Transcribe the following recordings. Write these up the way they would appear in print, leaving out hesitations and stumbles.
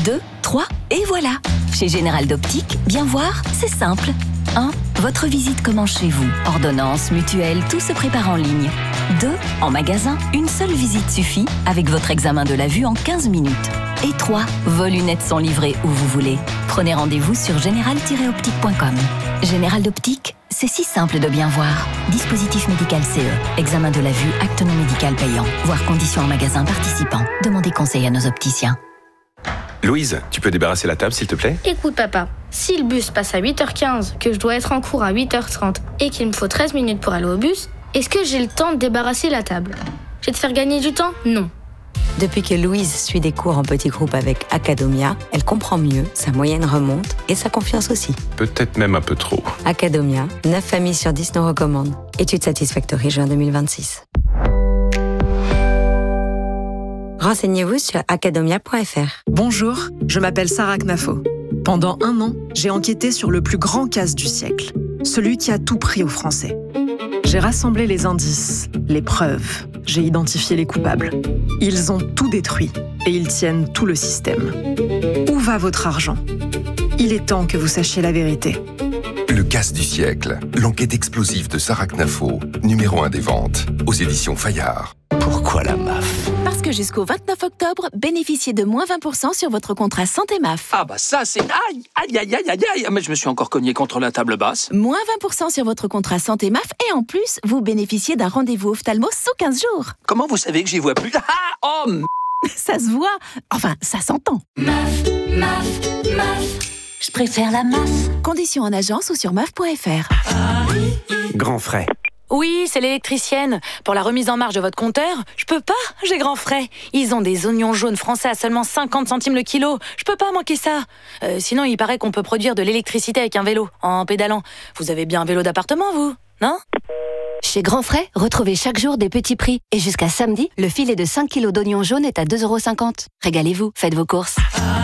2, 3 et voilà. Chez Général d'Optique, bien voir, c'est simple. 1. Votre visite commence chez vous. Ordonnance, mutuelle, tout se prépare en ligne. 2. En magasin, une seule visite suffit avec votre examen de la vue en 15 minutes. Et 3. Vos lunettes sont livrées où vous voulez. Prenez rendez-vous sur général-optique.com. Général d'Optique, c'est si simple de bien voir. Dispositif médical CE. Examen de la vue, acte non médical payant. Voir conditions en magasin participant. Demandez conseil à nos opticiens. Louise, tu peux débarrasser la table s'il te plaît ? Écoute papa, si le bus passe à 8h15, que je dois être en cours à 8h30 et qu'il me faut 13 minutes pour aller au bus, est-ce que j'ai le temps de débarrasser la table ? Je vais te faire gagner du temps ? Non. Depuis que Louise suit des cours en petits groupes avec Academia, elle comprend mieux, sa moyenne remonte et sa confiance aussi. Peut-être même un peu trop. Academia, 9 familles sur 10 nous recommandent. Étude Satisfactory juin 2026. Renseignez-vous sur academia.fr. Bonjour, je m'appelle Sarah Knafo. Pendant 1 an, j'ai enquêté sur le plus grand casse du siècle, celui qui a tout pris aux Français. J'ai rassemblé les indices, les preuves, j'ai identifié les coupables. Ils ont tout détruit et ils tiennent tout le système. Où va votre argent ? Il est temps que vous sachiez la vérité. Le casse du siècle, l'enquête explosive de Sarah Knafo, numéro 1 des ventes, aux éditions Fayard. Pourquoi la MAF ? Parce que jusqu'au 29 octobre, bénéficiez de moins 20% sur votre contrat santé MAF. Ah bah ça c'est... Aïe, aïe, aïe, aïe, aïe, aïe. Mais je me suis encore cogné contre la table basse. Moins 20% sur votre contrat santé MAF et en plus, vous bénéficiez d'un rendez-vous ophtalmo sous 15 jours. Comment vous savez que j'y vois plus ? Ah, oh, Ça se voit. Enfin, ça s'entend. MAF, MAF, MAF. Je préfère la MAF. Conditions en agence ou sur MAF.fr. Grand frais. Oui, c'est l'électricienne. Pour la remise en marche de votre compteur, je peux pas, j'ai grand frais. Ils ont des oignons jaunes français à seulement 50 centimes le kilo. Je peux pas manquer ça. Sinon, il paraît qu'on peut produire de l'électricité avec un vélo, en pédalant. Vous avez bien un vélo d'appartement, vous ? Non ? Chez Grand Frais, retrouvez chaque jour des petits prix. Et jusqu'à samedi, le filet de 5 kilos d'oignons jaunes est à 2,50 €. Régalez-vous, faites vos courses.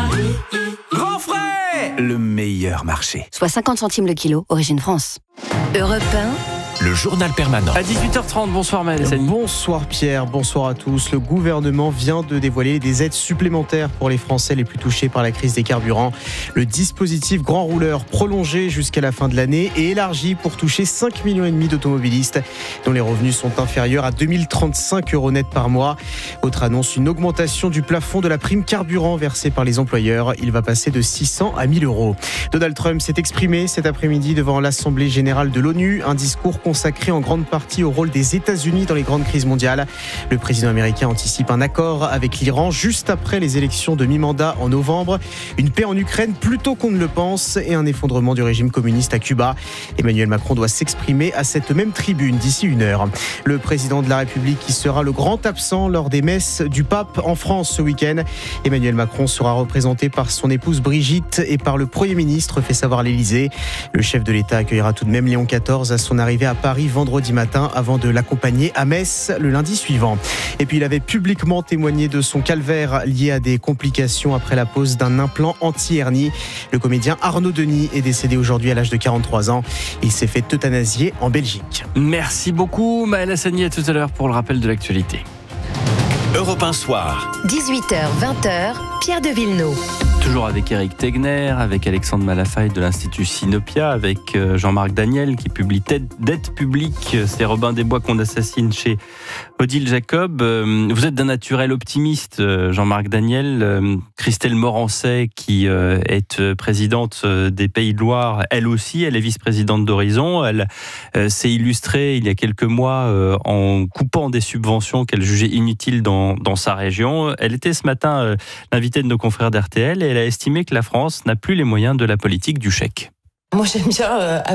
Grand Frais, le meilleur marché. Soit 50 centimes le kilo, origine France. Europe 1. Le journal permanent. À 18h30, bonsoir Maël Sani. Bonsoir Pierre, bonsoir à tous. Le gouvernement vient de dévoiler des aides supplémentaires pour les Français les plus touchés par la crise des carburants. Le dispositif Grand Rouleur prolongé jusqu'à la fin de l'année et élargi pour toucher 5,5 millions d'automobilistes dont les revenus sont inférieurs à 2035 € net par mois. Autre annonce, une augmentation du plafond de la prime carburant versée par les employeurs. Il va passer de 600 à 1 000 €. Donald Trump s'est exprimé cet après-midi devant l'Assemblée générale de l'ONU. Un discours consacré en grande partie au rôle des États-Unis dans les grandes crises mondiales. Le président américain anticipe un accord avec l'Iran juste après les élections de mi-mandat en novembre. Une paix en Ukraine plus tôt qu'on ne le pense et un effondrement du régime communiste à Cuba. Emmanuel Macron doit s'exprimer à cette même tribune d'ici 1 heure. Le président de la République qui sera le grand absent lors des messes du pape en France ce week-end. Emmanuel Macron sera représenté par son épouse Brigitte et par le Premier ministre, fait savoir l'Élysée. Le chef de l'État accueillera tout de même Léon XIV à son arrivée à Paris vendredi matin avant de l'accompagner à Metz le lundi suivant. Et puis il avait publiquement témoigné de son calvaire lié à des complications après la pose d'un implant anti-hernie. Le comédien Arnaud Denis est décédé aujourd'hui à l'âge de 43 ans. Il s'est fait euthanasier en Belgique. Merci beaucoup Maël Sani, à tout à l'heure pour le rappel de l'actualité. Europe 1 Soir. 18h, 20h, Pierre de Villeneuve. Toujours avec Éric Tegner, avec Alexandre Malafaille de l'Institut Sinopia, avec Jean-Marc Daniel qui publie Dette publique, c'est Robin des Bois qu'on assassine chez Odile Jacob. Vous êtes d'un naturel optimiste, Jean-Marc Daniel. Christelle Morancet, qui est présidente des Pays de Loire, elle aussi, elle est vice-présidente d'Horizon. Elle s'est illustrée il y a quelques mois en coupant des subventions qu'elle jugeait inutiles dans sa région. Elle était ce matin l'invitée de nos confrères d'RTL et elle a estimé que la France n'a plus les moyens de la politique du chèque. Moi, j'aime bien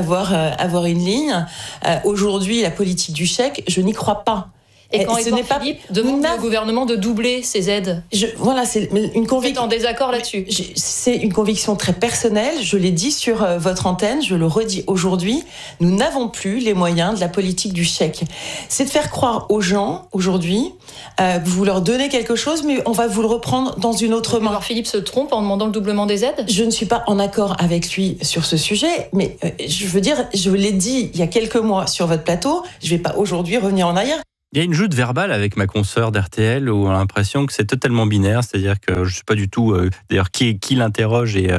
avoir une ligne. Aujourd'hui, la politique du chèque, je n'y crois pas. Et quand Édouard Philippe demande au gouvernement de doubler ses aides, voilà, c'est une conviction. En désaccord là-dessus. C'est une conviction très personnelle. Je l'ai dit sur votre antenne, je le redis aujourd'hui. Nous n'avons plus les moyens de la politique du chèque. C'est de faire croire aux gens aujourd'hui que vous leur donnez quelque chose, mais on va vous le reprendre dans une autre main. Édouard Philippe se trompe en demandant le doublement des aides ? Je ne suis pas en accord avec lui sur ce sujet, mais je veux dire, je l'ai dit il y a quelques mois sur votre plateau. Je ne vais pas aujourd'hui revenir en arrière. Il y a une joute verbale avec ma consoeur d'RTL où on a l'impression que c'est totalement binaire, c'est-à-dire que je ne sais pas du tout d'ailleurs qui l'interroge et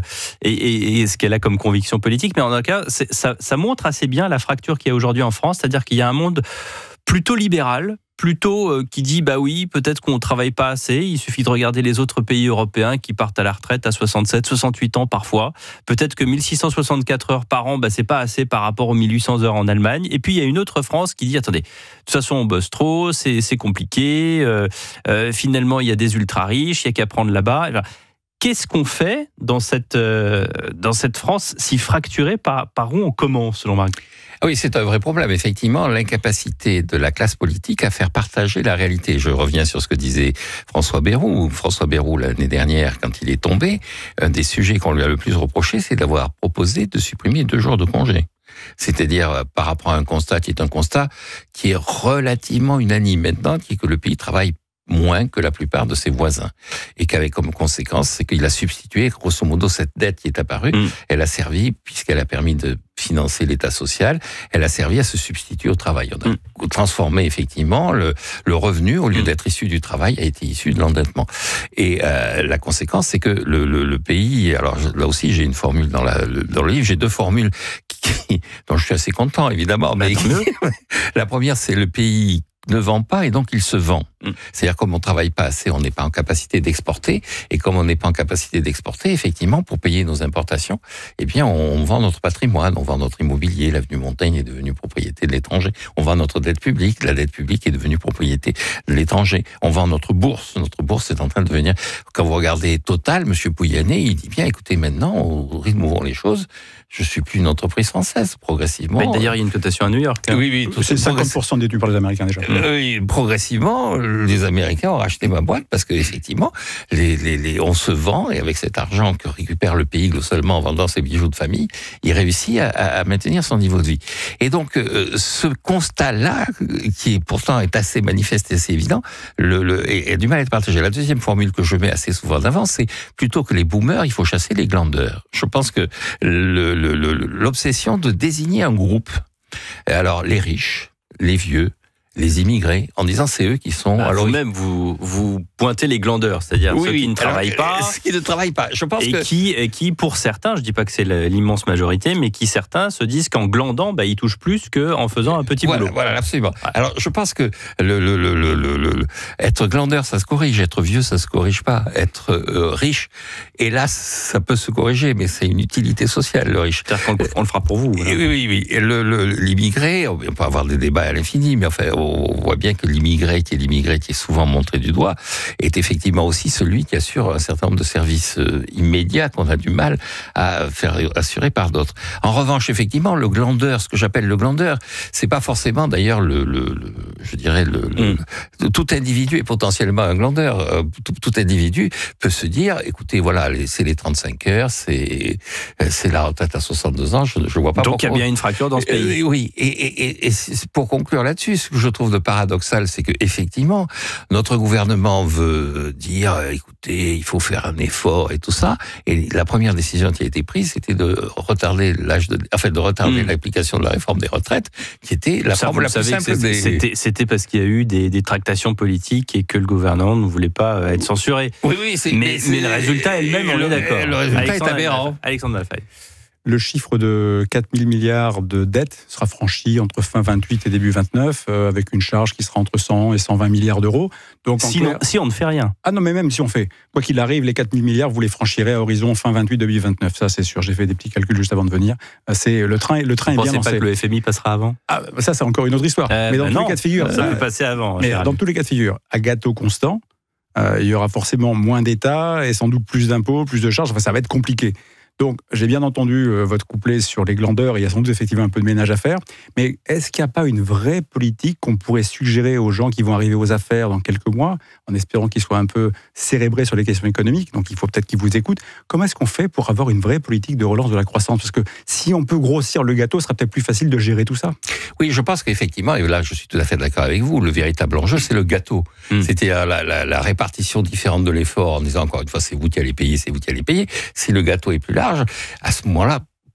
ce qu'elle a comme conviction politique, mais en tout cas, ça montre assez bien la fracture qu'il y a aujourd'hui en France, c'est-à-dire qu'il y a un monde plutôt libéral, plutôt qui dit bah oui, peut-être qu'on ne travaille pas assez, il suffit de regarder les autres pays européens qui partent à la retraite à 67, 68 ans parfois. Peut-être que 1664 heures par an, c'est pas assez par rapport aux 1800 heures en Allemagne. Et puis il y a une autre France qui dit attendez, de toute façon on bosse trop, c'est compliqué, finalement il y a des ultra riches, il y a qu'à prendre là-bas. Qu'est-ce qu'on fait dans cette France si fracturée, par où on commence selon Marc ? Oui, c'est un vrai problème. Effectivement, l'incapacité de la classe politique à faire partager la réalité. Je reviens sur ce que disait François Bayrou. François Bayrou, l'année dernière, quand il est tombé, un des sujets qu'on lui a le plus reproché, c'est d'avoir proposé de supprimer 2 jours de congé. C'est-à-dire, par rapport à un constat qui est un constat qui est relativement unanime maintenant, qui est que le pays travaille moins que la plupart de ses voisins. Et qu'avec comme conséquence, c'est qu'il a substitué, grosso modo, cette dette qui est apparue, elle a servi, puisqu'elle a permis de financer l'État social, elle a servi à se substituer au travail. On a transformé effectivement le revenu, au lieu d'être issu du travail, a été issu de l'endettement. Et la conséquence, c'est que le pays, alors là aussi j'ai une formule dans le livre, j'ai 2 formules dont je suis assez content évidemment, mais la première c'est le pays ne vend pas et donc il se vend. C'est-à-dire comme on ne travaille pas assez, on n'est pas en capacité d'exporter, et comme on n'est pas en capacité d'exporter, effectivement, pour payer nos importations, eh bien on vend notre patrimoine, on vend notre immobilier, l'avenue Montaigne est devenue propriété de l'étranger, on vend notre dette publique, la dette publique est devenue propriété de l'étranger, on vend notre bourse est en train de devenir, quand vous regardez Total, monsieur Pouyanné, il dit bien, écoutez, maintenant, au rythme où vont les choses, je suis plus une entreprise française, progressivement. Mais d'ailleurs, il y a une cotation à New York. Hein. Oui, c'est 50% détenu par les Américains déjà. Oui, progressivement, les Américains ont racheté ma boîte parce que effectivement, on se vend et avec cet argent que récupère le pays seulement en vendant ses bijoux de famille, il réussit à maintenir son niveau de vie. Et donc, ce constat-là, qui pourtant est assez manifeste et assez évident, a du mal à être partagé. La deuxième formule que je mets assez souvent d'avant, c'est plutôt que les boomers, il faut chasser les glandeurs. Je pense que l'obsession de désigner un groupe, alors les riches, les vieux, les immigrés, en disant c'est eux qui sont... alors vous-même, vous pointez les glandeurs, c'est-à-dire ceux qui ne travaillent pas. Ceux qui ne travaillent pas, je pense qui, pour certains, je ne dis pas que c'est l'immense majorité, mais qui certains se disent qu'en glandant, ils touchent plus qu'en faisant un petit boulot. Voilà, absolument. Alors je pense que être glandeur, ça se corrige, être vieux, ça se corrige pas. Être riche, hélas, ça peut se corriger, mais c'est une utilité sociale, le riche. C'est-à-dire qu'on le fera pour vous. Voilà. Oui. Et l'immigré, on peut avoir des débats à l'infini, mais enfin... On voit bien que l'immigré qui est souvent montré du doigt est effectivement aussi celui qui assure un certain nombre de services immédiats qu'on a du mal à faire assurer par d'autres. En revanche, effectivement, le glandeur, ce que j'appelle le glandeur, c'est pas forcément d'ailleurs tout individu est potentiellement un glandeur. Tout individu peut se dire, écoutez, voilà, c'est les 35 heures, c'est la retraite à 62 ans, je vois pas pourquoi. Donc il y a bien une fracture dans ce pays. Oui, et pour conclure là-dessus, ce que je trouve de paradoxal, c'est que effectivement, notre gouvernement veut dire, écoutez, il faut faire un effort et tout ça. Et la première décision qui a été prise, c'était de retarder l'application de la réforme des retraites, qui était la forme la plus simple. C'était parce qu'il y a eu des tractations politiques et que le gouvernement ne voulait pas être censuré. Oui, mais le résultat elle-même, on est d'accord. Le résultat est aberrant. Alexandre Malafaille. Le chiffre de 4 000 milliards de dettes sera franchi entre fin 28 et début 29, avec une charge qui sera entre 100 et 120 milliards d'euros. Donc, si on ne fait rien. Ah non, mais même si on fait. Quoi qu'il arrive, les 4 000 milliards, vous les franchirez à horizon fin 28, début 29. Ça, c'est sûr. J'ai fait des petits calculs juste avant de venir. Le train est bien lancé. Vous pensez pas que le FMI passera avant ? Ça, c'est encore une autre histoire. Mais dans tous les cas de figure... Ça peut passer avant. Mais dans tous les cas de figure, à gâteau constant, il y aura forcément moins d'État et sans doute plus d'impôts, plus de charges. Enfin, ça va être compliqué. Donc, j'ai bien entendu votre couplet sur les glandeurs, il y a sans doute effectivement un peu de ménage à faire, mais est-ce qu'il n'y a pas une vraie politique qu'on pourrait suggérer aux gens qui vont arriver aux affaires dans quelques mois, en espérant qu'ils soient un peu cérébrés sur les questions économiques, donc il faut peut-être qu'ils vous écoutent. Comment est-ce qu'on fait pour avoir une vraie politique de relance de la croissance ? Parce que si on peut grossir le gâteau, ce sera peut-être plus facile de gérer tout ça. Oui, je pense qu'effectivement, et là je suis tout à fait d'accord avec vous, le véritable enjeu, c'est le gâteau. C'était la répartition différente de l'effort, en disant encore une fois, c'est vous qui allez payer, c'est vous qui allez payer. Si le gâteau est plus large, à ce moment-là,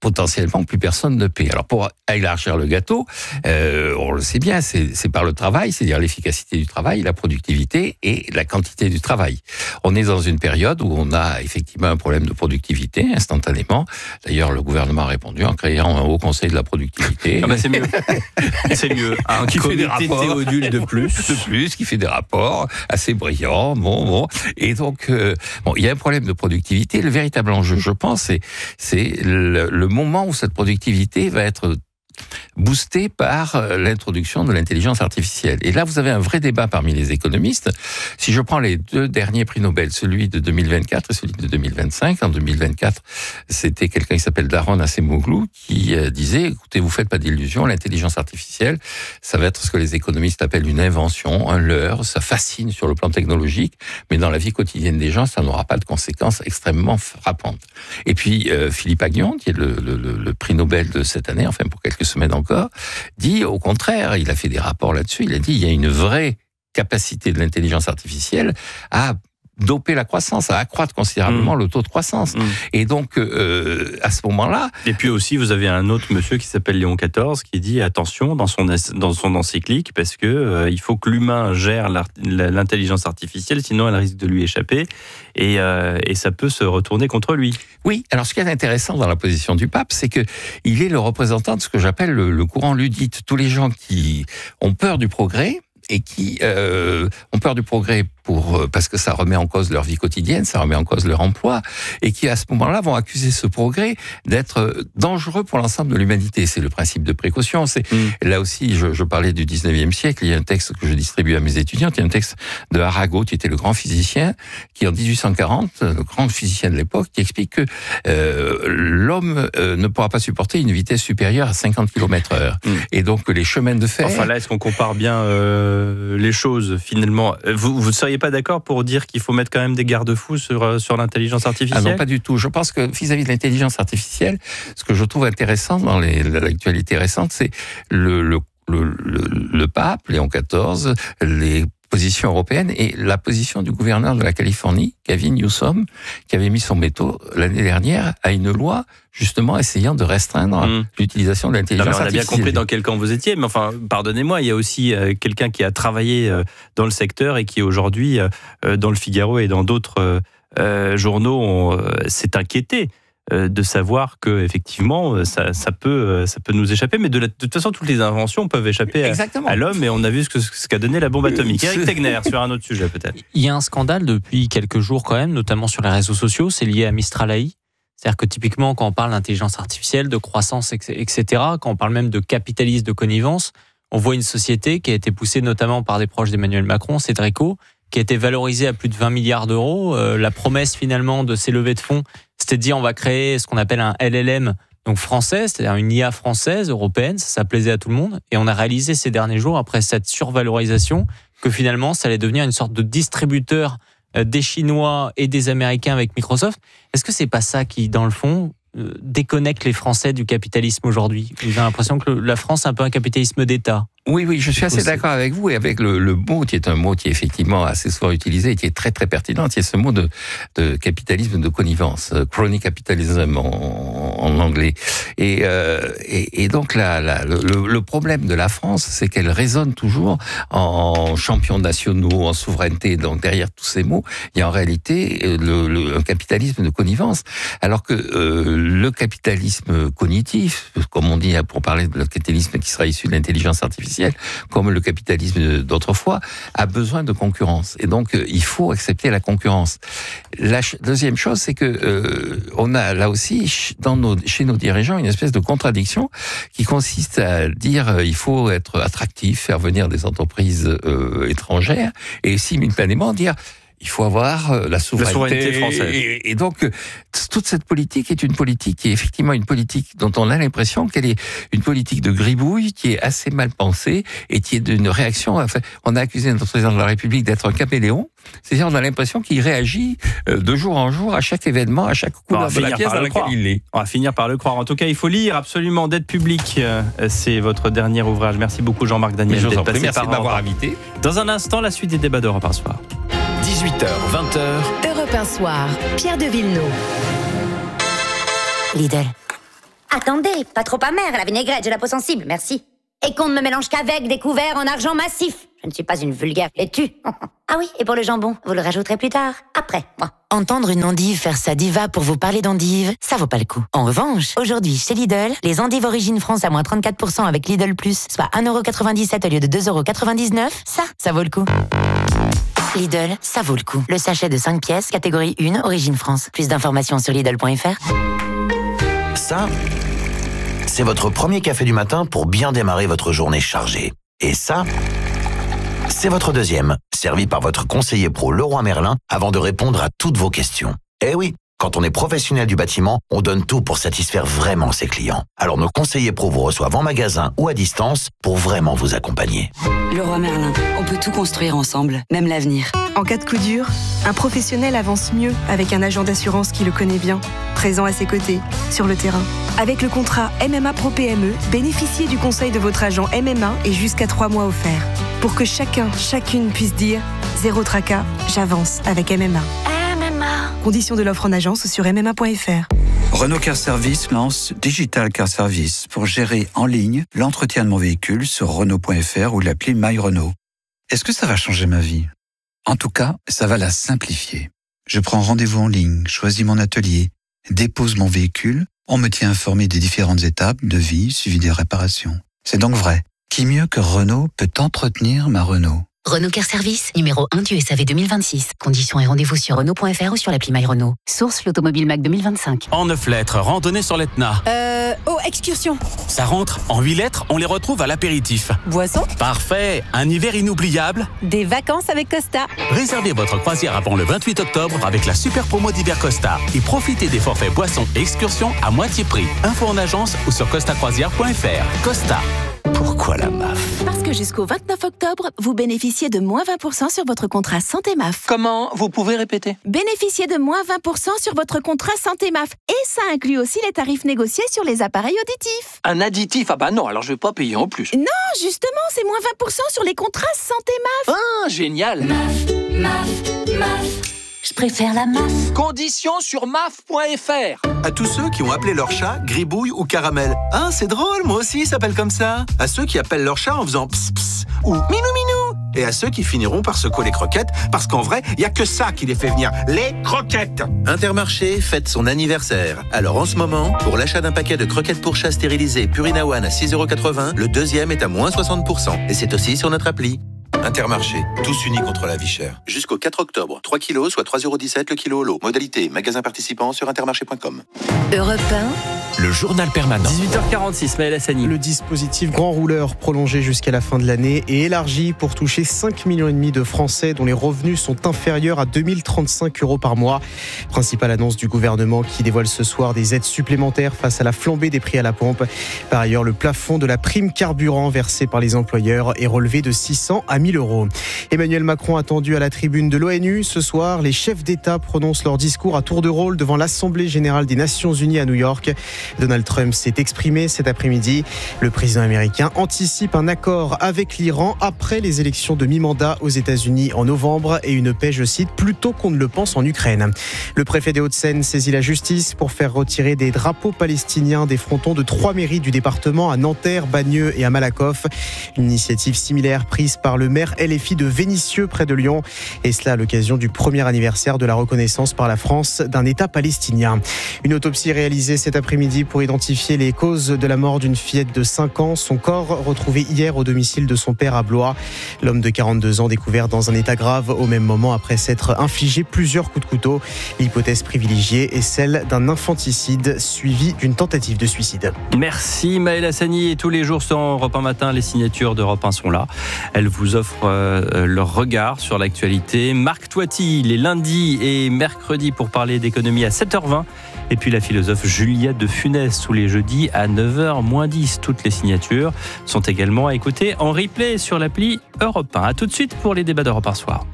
potentiellement plus personne ne paie. Alors pour élargir le gâteau, on le sait bien, c'est par le travail, c'est-à-dire l'efficacité du travail, la productivité et la quantité du travail. On est dans une période où on a effectivement un problème de productivité instantanément. D'ailleurs, le gouvernement a répondu en créant un haut conseil de la productivité. Ah bah c'est mieux. C'est mieux. Un qui fait des rapports Théodule de plus, qui fait des rapports assez brillants. Bon. Et donc, il y a un problème de productivité. Le véritable enjeu, je pense, c'est le moment où cette productivité va être boosté par l'introduction de l'intelligence artificielle. Et là, vous avez un vrai débat parmi les économistes. Si je prends les 2 derniers prix Nobel, celui de 2024 et celui de 2025, en 2024, c'était quelqu'un qui s'appelle Daron Acemoglu qui disait, écoutez, vous faites pas d'illusions, l'intelligence artificielle, ça va être ce que les économistes appellent une invention, un leurre, ça fascine sur le plan technologique, mais dans la vie quotidienne des gens, ça n'aura pas de conséquences extrêmement frappantes. Et puis, Philippe Aghion, qui est le prix Nobel de cette année, enfin pour quelques semaines encore, dit au contraire, il a fait des rapports là-dessus, il a dit il y a une vraie capacité de l'intelligence artificielle à doper la croissance, à accroître considérablement le taux de croissance. Et donc, à ce moment-là... Et puis aussi, vous avez un autre monsieur qui s'appelle Léon XIV qui dit attention dans son encyclique parce que il faut que l'humain gère l'intelligence artificielle, sinon elle risque de lui échapper et ça peut se retourner contre lui. Oui, alors ce qui est intéressant dans la position du pape, c'est que il est le représentant de ce que j'appelle le courant luddite. Tous les gens qui ont peur du progrès et qui ont peur du progrès parce que ça remet en cause leur vie quotidienne, ça remet en cause leur emploi, et qui à ce moment-là vont accuser ce progrès d'être dangereux pour l'ensemble de l'humanité. C'est le principe de précaution. Là aussi, je parlais du 19e siècle, il y a un texte que je distribue à mes étudiants, il y a un texte de Arago, qui était le grand physicien, qui en 1840, le grand physicien de l'époque, qui explique que l'homme ne pourra pas supporter une vitesse supérieure à 50 km/h. Et donc les chemins de fer... Enfin là, est-ce qu'on compare bien les choses finalement? Vous ne seriez pas d'accord pour dire qu'il faut mettre quand même des garde-fous sur l'intelligence artificielle? Ah non, pas du tout. Je pense que vis-à-vis de l'intelligence artificielle, ce que je trouve intéressant dans l'actualité récente, c'est le pape, Léon XIV, les position européenne et la position du gouverneur de la Californie, Gavin Newsom, qui avait mis son veto l'année dernière à une loi justement essayant de restreindre l'utilisation de l'intelligence artificielle. On a bien compris dans quel camp vous étiez, mais enfin, pardonnez-moi, il y a aussi quelqu'un qui a travaillé dans le secteur et qui aujourd'hui, dans le Figaro et dans d'autres journaux, s'est inquiété de savoir que effectivement ça peut nous échapper, mais de toute façon toutes les inventions peuvent échapper à l'homme, et on a vu ce qu'a donné la bombe atomique. Eric Tegner, sur un autre sujet peut-être. Il y a un scandale depuis quelques jours quand même, notamment sur les réseaux sociaux, c'est lié à Mistral AI. C'est-à-dire que typiquement quand on parle d'intelligence artificielle, de croissance, etc., quand on parle même de capitalisme, de connivence, on voit une société qui a été poussée notamment par des proches d'Emmanuel Macron, Cédrico, qui a été valorisée à plus de 20 milliards d'euros. La promesse finalement de ces levées de fonds, c'était de dire on va créer ce qu'on appelle un LLM, donc français, c'est-à-dire une IA française, européenne, ça plaisait à tout le monde. Et on a réalisé ces derniers jours, après cette survalorisation, que finalement ça allait devenir une sorte de distributeur des Chinois et des Américains avec Microsoft. Est-ce que c'est pas ça qui, dans le fond, déconnecte les Français du capitalisme aujourd'hui? Vous avez l'impression que la France est un peu un capitalisme d'État? Oui, je suis assez d'accord avec vous et avec le mot qui est un mot qui est effectivement assez souvent utilisé et qui est très très pertinent, qui est ce mot de capitalisme de connivence, crony capitalism en anglais. Et donc le problème de la France, c'est qu'elle résonne toujours en champions nationaux, en souveraineté. Donc derrière tous ces mots, il y a en réalité un capitalisme de connivence, alors que le capitalisme cognitif, comme on dit pour parler de le capitalisme qui sera issu de l'intelligence artificielle, comme le capitalisme d'autrefois, a besoin de concurrence. Et donc, il faut accepter la concurrence. La deuxième chose, c'est que on a là aussi, chez nos dirigeants, une espèce de contradiction qui consiste à dire il faut être attractif, faire venir des entreprises étrangères, et simultanément dire il faut avoir la souveraineté française. Et donc, toute cette politique est une politique qui est effectivement une politique dont on a l'impression qu'elle est une politique de gribouille, qui est assez mal pensée et qui est d'une réaction. Enfin, on a accusé notre président de la République d'être un caméléon. C'est-à-dire, on a l'impression qu'il réagit de jour en jour à chaque événement, à chaque couleur de la pièce dans laquelle il est. On va finir par le croire. En tout cas, il faut lire absolument Dette publique. C'est votre dernier ouvrage. Merci beaucoup, Jean-Marc Daniel. Merci de m'avoir invité. Dans un instant, la suite des débats d'Europe 1 Soir. 18h, 20h. Europe 1 Soir, Pierre de Villeneuve. Lidl. Attendez, pas trop amère, la vinaigrette, j'ai la peau sensible, merci. Et qu'on ne me mélange qu'avec des couverts en argent massif. Je ne suis pas une vulgaire laitue. Ah oui, et pour le jambon, vous le rajouterez plus tard, après, moi. Entendre une endive faire sa diva pour vous parler d'endive, ça vaut pas le coup. En revanche, aujourd'hui, chez Lidl, les endives Origine France à moins 34% avec Lidl+, soit 1,97€ au lieu de 2,99€, ça vaut le coup. Lidl, ça vaut le coup. Le sachet de 5 pièces, catégorie 1, Origine France. Plus d'informations sur Lidl.fr. Ça, c'est votre premier café du matin pour bien démarrer votre journée chargée. Et ça, c'est votre deuxième, servi par votre conseiller pro Leroy Merlin avant de répondre à toutes vos questions. Eh oui, quand on est professionnel du bâtiment, on donne tout pour satisfaire vraiment ses clients. Alors nos conseillers pro vous reçoivent en magasin ou à distance pour vraiment vous accompagner. Leroy Merlin, on peut tout construire ensemble, même l'avenir. En cas de coup dur, un professionnel avance mieux avec un agent d'assurance qui le connaît bien, présent à ses côtés, sur le terrain. Avec le contrat MMA Pro PME, bénéficiez du conseil de votre agent MMA et jusqu'à 3 mois offerts. Pour que chacune puisse dire « Zéro tracas, j'avance avec MMA ». Conditions de l'offre en agence ou sur MMA.fr. Renault Car Service lance Digital Car Service pour gérer en ligne l'entretien de mon véhicule sur Renault.fr ou l'appli My Renault. Est-ce que ça va changer ma vie ? En tout cas, ça va la simplifier. Je prends rendez-vous en ligne, choisis mon atelier, dépose mon véhicule, on me tient informé des différentes étapes, devis, suivi des réparations. C'est donc vrai. Qui mieux que Renault peut entretenir ma Renault ? Renault Car Service, numéro 1 du SAV 2026. Conditions et rendez-vous sur Renault.fr ou sur l'appli My Renault. Source l'Automobile Mac 2025. En 9 lettres, randonnée sur l'Etna. Excursion. Ça rentre. En 8 lettres, on les retrouve à l'apéritif. Boisson. Parfait. Un hiver inoubliable. Des vacances avec Costa. Réservez votre croisière avant le 28 octobre avec la super promo d'hiver Costa. Et profitez des forfaits boissons et excursions à moitié prix. Info en agence ou sur costacroisière.fr. Costa. Pourquoi la MAF ? Parce que jusqu'au 29 octobre, vous bénéficiez de moins 20% sur votre contrat Santé MAF. Comment ? Vous pouvez répéter ? Bénéficiez de moins 20% sur votre contrat Santé MAF. Et ça inclut aussi les tarifs négociés sur les appareils auditifs. Un additif ? Ah bah non, alors je vais pas payer en plus. Non, justement, c'est moins 20% sur les contrats Santé MAF. Ah, génial ! MAF. Je préfère la MAF. Conditions sur maf.fr. À tous ceux qui ont appelé leur chat Gribouille ou Caramel. Ah, c'est drôle, moi aussi, il s'appelle comme ça. À ceux qui appellent leur chat en faisant ps ps ou minou minou. Et à ceux qui finiront par secouer les croquettes, parce qu'en vrai, il n'y a que ça qui les fait venir, les croquettes. Intermarché fête son anniversaire. Alors en ce moment, pour l'achat d'un paquet de croquettes pour chat stérilisées Purina One à 6,80 €, le deuxième est à moins 60%. Et c'est aussi sur notre appli. Intermarché, tous unis contre la vie chère. Jusqu'au 4 octobre, 3 kilos, soit 3,17 € le kilo au lot. Modalité, magasin participant sur intermarché.com. Europe 1. Le journal permanent. 18h46, Maël Hassani. Le dispositif Grand Rouleur prolongé jusqu'à la fin de l'année est élargi pour toucher 5,5 millions de Français dont les revenus sont inférieurs à 2035 € par mois. Principale annonce du gouvernement qui dévoile ce soir des aides supplémentaires face à la flambée des prix à la pompe. Par ailleurs, le plafond de la prime carburant versée par les employeurs est relevé de 600 à 1 000 €. Emmanuel Macron attendu à la tribune de l'ONU. Ce soir, les chefs d'État prononcent leur discours à tour de rôle devant l'Assemblée générale des Nations Unies à New York. Donald Trump s'est exprimé cet après-midi. Le président américain anticipe un accord avec l'Iran après les élections de mi-mandat aux États-Unis en novembre et une paix, je cite, plus tôt qu'on ne le pense en Ukraine. Le préfet des Hauts-de-Seine saisit la justice pour faire retirer des drapeaux palestiniens des frontons de 3 mairies du département à Nanterre, Bagneux et à Malakoff. Une initiative similaire prise par le maire LFI de Vénissieux près de Lyon. Et cela à l'occasion du premier anniversaire de la reconnaissance par la France d'un État palestinien. Une autopsie réalisée cet après-midi pour identifier les causes de la mort d'une fillette de 5 ans. Son corps retrouvé hier au domicile de son père à Blois. L'homme de 42 ans découvert dans un état grave au même moment après s'être infligé plusieurs coups de couteau. L'hypothèse privilégiée est celle d'un infanticide suivi d'une tentative de suicide. Merci Maël Hassani. Et tous les jours sur Europe 1 Matin, les signatures d'Europe 1 sont là. Elles vous offrent leur regard sur l'actualité. Marc Toiti, les lundis et mercredis pour parler d'économie à 7h20. Et puis la philosophe Juliette de Funès tous les jeudis à 9h-10. Toutes les signatures sont également à écouter en replay sur l'appli Europe 1. A tout de suite pour les débats d'Europe 1 Soir.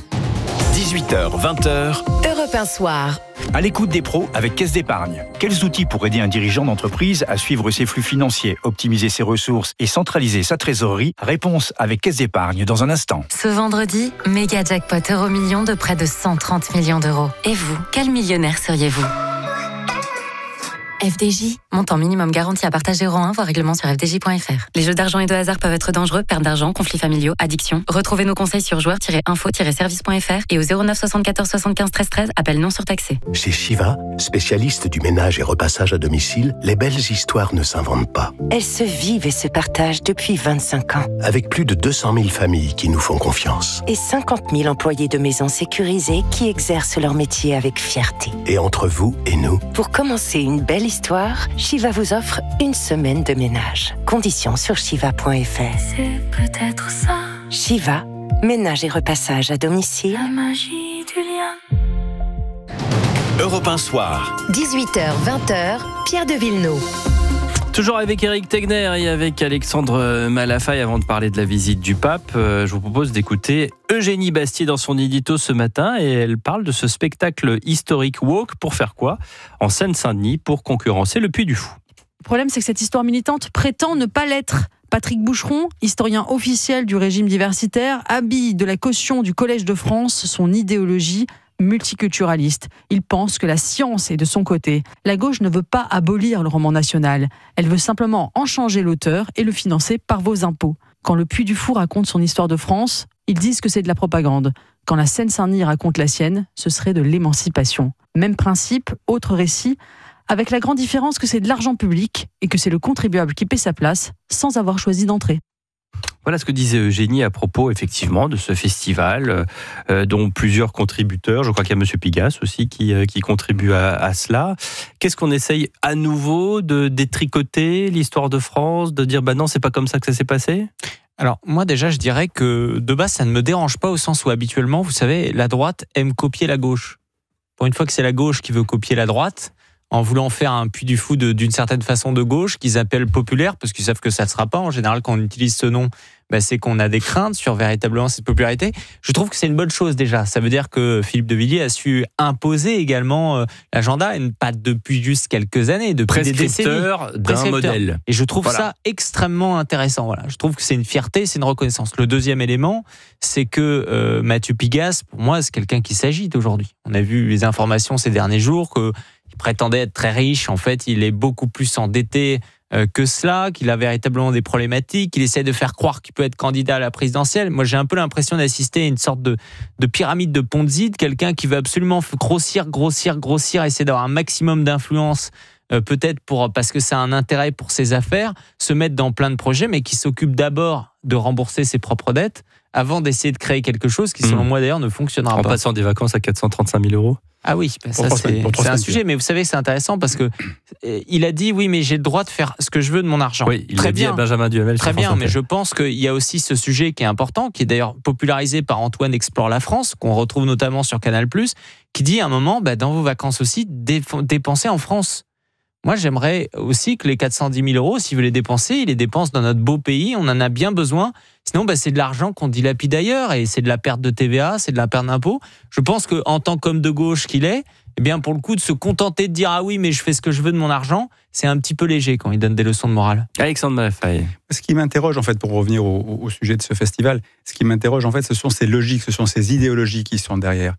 18h, 20h. Europe 1 Soir. À l'écoute des pros avec Caisse d'Épargne. Quels outils pour aider un dirigeant d'entreprise à suivre ses flux financiers, optimiser ses ressources et centraliser sa trésorerie ? Réponse avec Caisse d'Épargne dans un instant. Ce vendredi, méga jackpot Euromillions de près de 130 millions d'euros. Et vous, quel millionnaire seriez-vous ? FDJ, montant minimum garanti à partager rang 1, voire règlement sur fdj.fr. Les jeux d'argent et de hasard peuvent être dangereux, perte d'argent, conflits familiaux, addiction. Retrouvez nos conseils sur joueurs-info-service.fr et au 09 74 75 13 13, appel non surtaxé. Chez Shiva, spécialiste du ménage et repassage à domicile, les belles histoires ne s'inventent pas. Elles se vivent et se partagent depuis 25 ans. Avec plus de 200 000 familles qui nous font confiance. Et 50 000 employés de maisons sécurisées qui exercent leur métier avec fierté. Et entre vous et nous, pour commencer une belle histoire, Shiva vous offre une semaine de ménage. Conditions sur shiva.fr. C'est peut-être ça. Shiva, ménage et repassage à domicile. La magie du lien. Europe 1 Soir. 18h, 20h, Pierre de Villeneuve. Toujours avec Éric Tegner et avec Alexandre Malafaye. Avant de parler de la visite du pape, je vous propose d'écouter Eugénie Bastier dans son édito ce matin, et elle parle de ce spectacle historique woke pour faire quoi ? En Seine-Saint-Denis, pour concurrencer le Puy du Fou. Le problème, c'est que cette histoire militante prétend ne pas l'être. Patrick Boucheron, historien officiel du régime diversitaire, habille de la caution du Collège de France son idéologie multiculturaliste. Il pense que la science est de son côté. La gauche ne veut pas abolir le roman national. Elle veut simplement en changer l'auteur et le financer par vos impôts. Quand le Puy du Fou raconte son histoire de France, ils disent que c'est de la propagande. Quand la Seine-Saint-Denis raconte la sienne, ce serait de l'émancipation. Même principe, autre récit, avec la grande différence que c'est de l'argent public et que c'est le contribuable qui paie sa place sans avoir choisi d'entrer. Voilà ce que disait Eugénie à propos, effectivement, de ce festival, dont plusieurs contributeurs. Je crois qu'il y a M. Pigasse aussi qui contribue à cela. Qu'est-ce qu'on essaye à nouveau de détricoter l'histoire de France, de dire non, c'est pas comme ça que ça s'est passé ? Alors, moi, déjà, je dirais que de base, ça ne me dérange pas au sens où habituellement, vous savez, la droite aime copier la gauche. Pour une fois que c'est la gauche qui veut copier la droite, en voulant faire un Puy du Fou d'une certaine façon de gauche, qu'ils appellent populaire, parce qu'ils savent que ça ne sera pas. En général, quand on utilise ce nom, c'est qu'on a des craintes sur véritablement cette popularité. Je trouve que c'est une bonne chose déjà. Ça veut dire que Philippe de Villiers a su imposer également l'agenda, et pas depuis juste quelques années, depuis des décennies. D'un modèle. Et je trouve ça extrêmement intéressant. Voilà. Je trouve que c'est une fierté, c'est une reconnaissance. Le deuxième élément, c'est que Mathieu Pigasse, pour moi, c'est quelqu'un qui s'agite aujourd'hui. On a vu les informations ces derniers jours qu'il prétendait être très riche. En fait, il est beaucoup plus endetté que cela, qu'il a véritablement des problématiques, qu'il essaie de faire croire qu'il peut être candidat à la présidentielle. Moi, j'ai un peu l'impression d'assister à une sorte de pyramide de Ponzi, de quelqu'un qui veut absolument grossir, essayer d'avoir un maximum d'influence, peut-être parce que ça a un intérêt pour ses affaires, se mettre dans plein de projets, mais qui s'occupe d'abord de rembourser ses propres dettes, avant d'essayer de créer quelque chose qui, selon moi d'ailleurs, ne fonctionnera pas. En passant des vacances à 435 000 euros. Ah oui, ça c'est un sujet, mais vous savez, c'est intéressant parce que il a dit oui, mais j'ai le droit de faire ce que je veux de mon argent. Oui, il l'a dit à Benjamin Duhamel. Très bien, mais je pense qu'il y a aussi ce sujet qui est important, qui est d'ailleurs popularisé par Antoine Explore la France, qu'on retrouve notamment sur Canal+, qui dit à un moment, dans vos vacances aussi, dépensez en France. Moi, j'aimerais aussi que les 410 000 euros, si vous les dépensez, ils les dépensent dans notre beau pays, on en a bien besoin. Sinon, c'est de l'argent qu'on dilapide ailleurs, et c'est de la perte de TVA, c'est de la perte d'impôts. Je pense qu'en tant qu'homme de gauche qu'il est, pour le coup, de se contenter de dire « Ah oui, mais je fais ce que je veux de mon argent », c'est un petit peu léger quand il donne des leçons de morale. Alexandre Malafaye. Ce qui m'interroge, en fait, pour revenir au sujet de ce festival, ce qui m'interroge, en fait, ce sont ces logiques, ce sont ces idéologies qui sont derrière.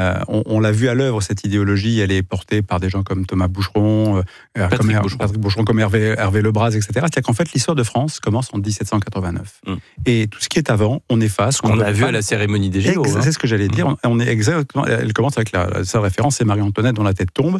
On l'a vu à l'œuvre, cette idéologie, elle est portée par des gens comme Thomas Boucheron, Patrick Boucheron, comme Hervé Lebras, etc. C'est-à-dire qu'en fait, l'histoire de France commence en 1789. Et tout ce qui est avant, on efface. On l'a vu à la cérémonie des Gémeaux. C'est ce que j'allais dire. On est exactement. Elle commence avec la seule référence, c'est Marie-Antoinette dont la tête tombe.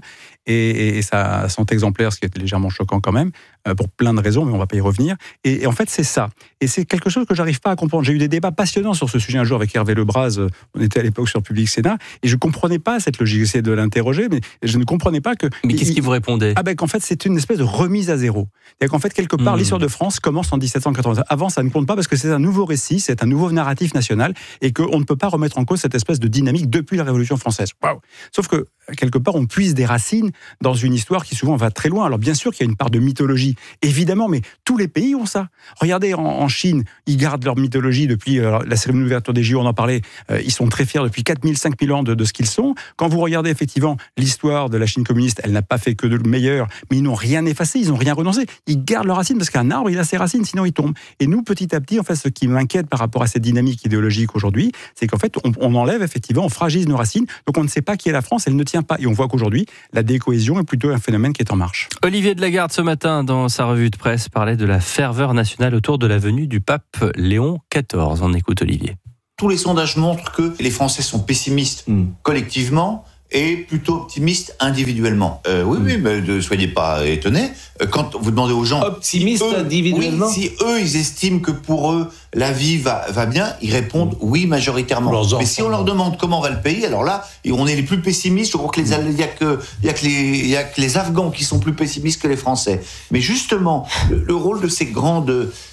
Et ça sont exemplaires, ce qui est légèrement choquant quand même, pour plein de raisons, mais on ne va pas y revenir. Et en fait, c'est ça. Et c'est quelque chose que j'arrive pas à comprendre. J'ai eu des débats passionnants sur ce sujet un jour avec Hervé Lebras. On était à l'époque sur Public Sénat, et je ne comprenais pas cette logique. J'essayais de l'interroger, mais je ne comprenais pas que... Mais qu'est-ce qu'il vous répondait ? Qu'en fait, c'est une espèce de remise à zéro. C'est-à-dire qu'en fait, quelque part, l'histoire de France commence en 1780. Avant, ça ne compte pas parce que c'est un nouveau récit, c'est un nouveau narratif national, et qu'on ne peut pas remettre en cause cette espèce de dynamique depuis la Révolution française. Waouh ! Sauf que, quelque part, on puise des racines dans une histoire qui souvent va très loin. Alors bien sûr qu'il y a une part de mythologie, évidemment, mais tous les pays ont ça. Regardez, en Chine, ils gardent leur mythologie depuis la cérémonie d'ouverture des JO, on en parlait, ils sont très fiers depuis 4000, 5000 ans de ce qu'ils sont. Quand vous regardez effectivement l'histoire de la Chine communiste, elle n'a pas fait que de meilleur, mais ils n'ont rien effacé, ils n'ont rien renoncé. Ils gardent leurs racines parce qu'un arbre, il a ses racines, sinon il tombe. Et nous, petit à petit, en fait, ce qui m'inquiète par rapport à cette dynamique idéologique aujourd'hui, c'est qu'en fait, on enlève effectivement, on fragilise nos racines, donc on ne sait pas qui est la France, elle ne tient pas. Et on voit qu'aujourd'hui, la décohésion est plutôt un phénomène qui est en marche. Olivier de Lagarde, ce matin, dans sa revue de presse, parlait de la ferveur nationale autour de la venue du pape Léon XIV. On écoute Olivier. Tous les sondages montrent que les Français sont pessimistes collectivement et plutôt optimistes individuellement. Oui, mais ne soyez pas étonnés. Quand vous demandez aux gens... Optimistes individuellement ? Oui, si eux, ils estiment que pour eux, la vie va bien, ils répondent oui majoritairement. Mais si on leur demande comment va le pays, alors là, on est les plus pessimistes. Je crois qu'il n'y a que les Afghans qui sont plus pessimistes que les Français. Mais justement, le rôle de ces grandes